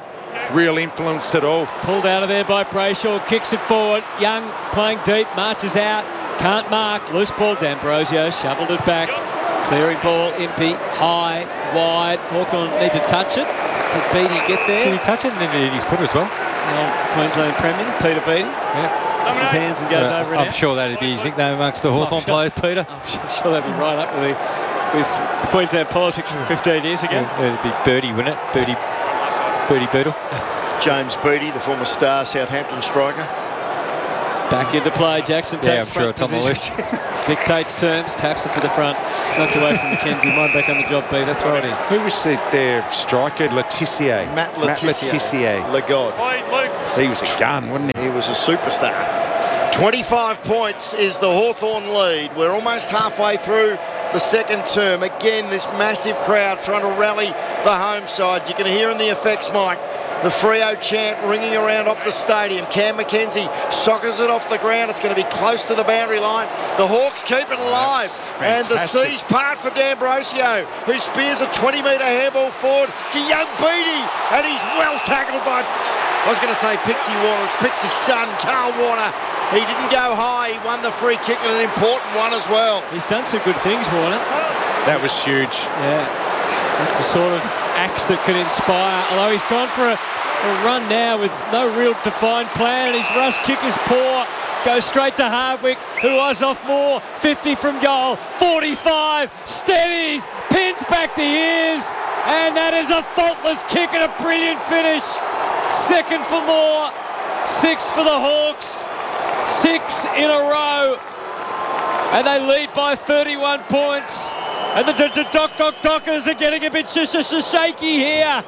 real influence at all. Pulled out of there by Brayshaw, kicks it forward. Young playing deep, marches out, can't mark. Loose ball, D'Ambrosio shoveled it back. Clearing ball, Impey, high, wide. Hawthorn need to touch it. Did Beattie get there? Did he touch it? And then he hit his foot as well. Old Queensland Premier, Peter Beattie. Yeah. Off his hands and goes over it. I'm sure that'd be his nickname amongst the Hawthorn players, Peter. I'm sure that'd be right up with Queensland politics from 15 years ago. Yeah, it'd be Birdie, wouldn't it? Birdie Beadle. James Beattie, the former star Southampton striker. Back into play, Jackson takes I'm sure it's on the list. Dictates terms, taps it to the front. Knocks away from McKenzie. Mind back on the job, Peter. Throw it in. Who was their striker? Letitia. Matt Letitia. Le God. He was a gun, wasn't he? He was a superstar. 25 points is the Hawthorn lead. We're almost halfway through the second term. Again, this massive crowd trying to rally the home side. You can hear in the effects, Mike, the Freo chant ringing around up the stadium. Cam McKenzie soccers it off the ground. It's going to be close to the boundary line. The Hawks keep it alive. And the seas part for D'Ambrosio, who spears a 20-metre handball forward to young Beattie. And he's well tackled by, I was going to say Pixie Warner. It's Pixie's son, Carl Warner. He didn't go high. He won the free kick and an important one as well. He's done some good things, Warner. That was huge. Yeah. That's the sort of axe that can inspire. Although he's gone for a run now with no real defined plan, and his rush kick is poor. Goes straight to Hardwick, who was off more. 50 from goal, 45, steadies, pins back the ears, and that is a faultless kick and a brilliant finish. Second for Moore, 6 for the Hawks, 6 in a row, and they lead by 31 points. And the Dockers are getting a bit shaky here.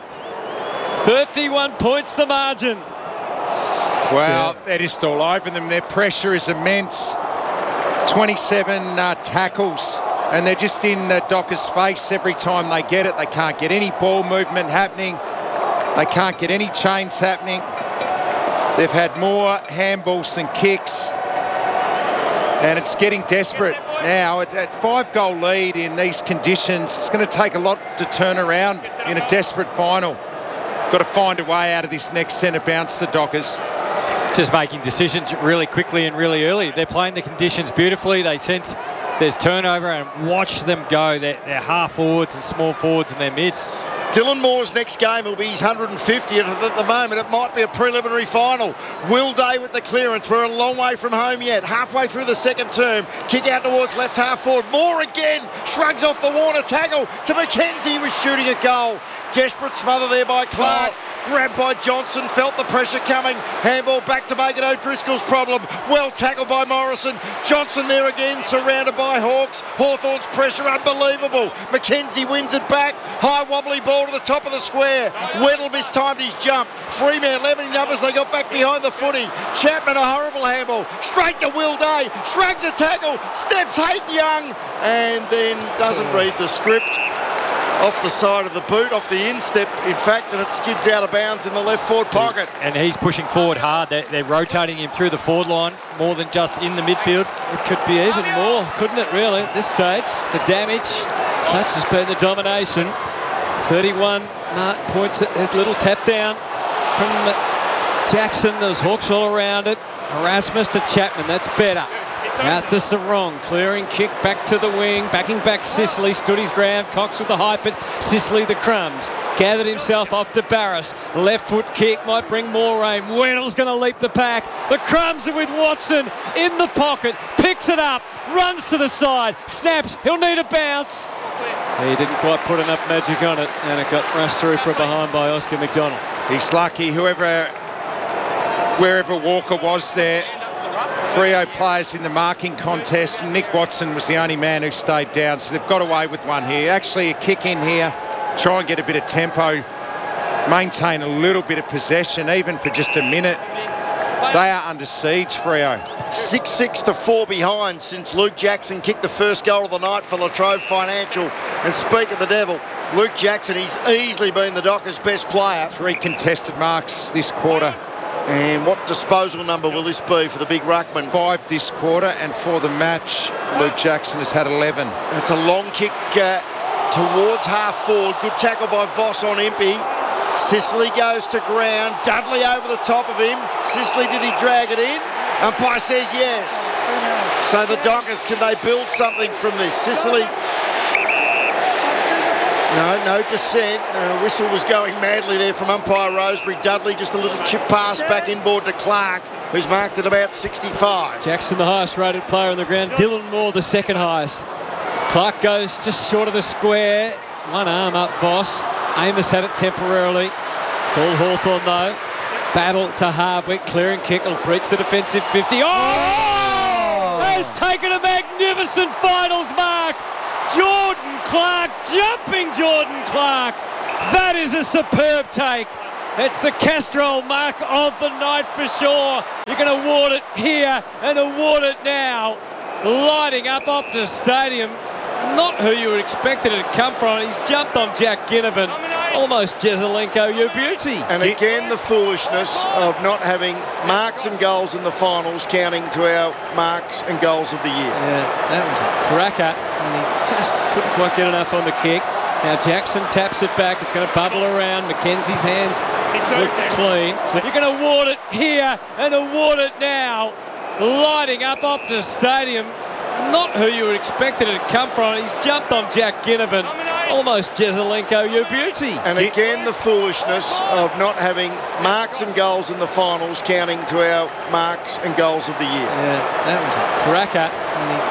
31 points the margin. Well, they're just all over them. Their pressure is immense. 27 tackles, and they're just in the Dockers' face every time they get it. They can't get any ball movement happening. They can't get any chains happening. They've had more handballs than kicks, and it's getting desperate now. At 5-goal lead in these conditions, it's going to take a lot to turn around in a desperate final. Got to find a way out of this next centre bounce, the Dockers. Just making decisions really quickly and really early. They're playing the conditions beautifully. They sense there's turnover and watch them go. They're half forwards and small forwards and they're mids. Dylan Moore's next game will be his 150th. At the moment, it might be a preliminary final. Will Day with the clearance. We're a long way from home yet. Halfway through the second term. Kick out towards left half forward. Moore again shrugs off the Warner tackle to McKenzie, who was shooting a goal. Desperate smother there by Clark. Grabbed by Johnson, felt the pressure coming. Handball back to make it O'Driscoll's problem. Well tackled by Morrison. Johnson there again, surrounded by Hawks. Hawthorn's pressure unbelievable. McKenzie wins it back. High wobbly ball to the top of the square. Weddle mistimed his jump. Freeman leveling numbers. They got back behind the footy. Chapman a horrible handball. Straight to Will Day. Shrugs a tackle. Steps Hayden Young. And then doesn't read the script. Off the side of the boot, off the instep, in fact, and it skids out of bounds in the left forward pocket. And he's pushing forward hard. They're rotating him through the forward line more than just in the midfield. It could be even more, couldn't it, really, at this stage? The damage, such has been the domination. 31 points, a little tap down from Jackson. There's Hawks all around it. Erasmus to Chapman, that's better. Out to Sarong, clearing kick back to the wing, backing back Sicily, stood his ground, Cox with the hype, but Sicily the crumbs, gathered himself off to Barras, left foot kick, might bring more rain, Weddle's going to leap the pack, the crumbs are with Watson, in the pocket, picks it up, runs to the side, snaps, he'll need a bounce. He didn't quite put enough magic on it, and it got rushed through from behind by Oscar McDonald. He's lucky, wherever Walker was there. Freo players in the marking contest. Nick Watson was the only man who stayed down, so they've got away with one here. Actually, a kick in here, try and get a bit of tempo, maintain a little bit of possession, even for just a minute. They are under siege, Freo. 6-6 to 4 behind since Luke Jackson kicked the first goal of the night for Latrobe Financial. And speak of the devil, Luke Jackson, he's easily been the Dockers' best player. 3 contested marks this quarter. And what disposal number will this be for the big ruckman? 5 this quarter, and for the match, Luke Jackson has had 11. It's a long kick towards half forward. Good tackle by Voss on Impey. Sicily goes to ground. Dudley over the top of him. Sicily, did he drag it in? Umpire says yes. So the Dockers, can they build something from this? Sicily. No dissent. Whistle was going madly there from umpire Rosebery. Dudley just a little chip pass back inboard to Clark, who's marked at about 65. Jackson, the highest rated player on the ground. Dylan Moore, the second highest. Clark goes just short of the square. One arm up, Voss. Amos had it temporarily. It's all Hawthorn though. Battle to Hardwick. Clearing kick will breach the defensive 50. Oh! Has taken a magnificent finals mark. Jordan Clark, jumping Jordan Clark. That is a superb take. It's the Castrol mark of the night for sure. You can award it here and award it now. Lighting up Optus Stadium. Not who you would expect it to come from. He's jumped on Jack Ginnivan. Almost Jezelenko, your beauty. And again, the foolishness of not having marks and goals in the finals counting to our marks and goals of the year. Yeah, that was a cracker. And he just couldn't quite get enough on the kick. Now Jackson taps it back. It's going to bubble around. Mackenzie's hands look clean. You can award it here and award it now. Lighting up Optus Stadium. Not who you would expect it to come from. He's jumped on Jack Ginnivan. Almost Jezelenko, your beauty. And again, the foolishness of not having marks and goals in the finals counting to our marks and goals of the year. Yeah, that was a cracker. And he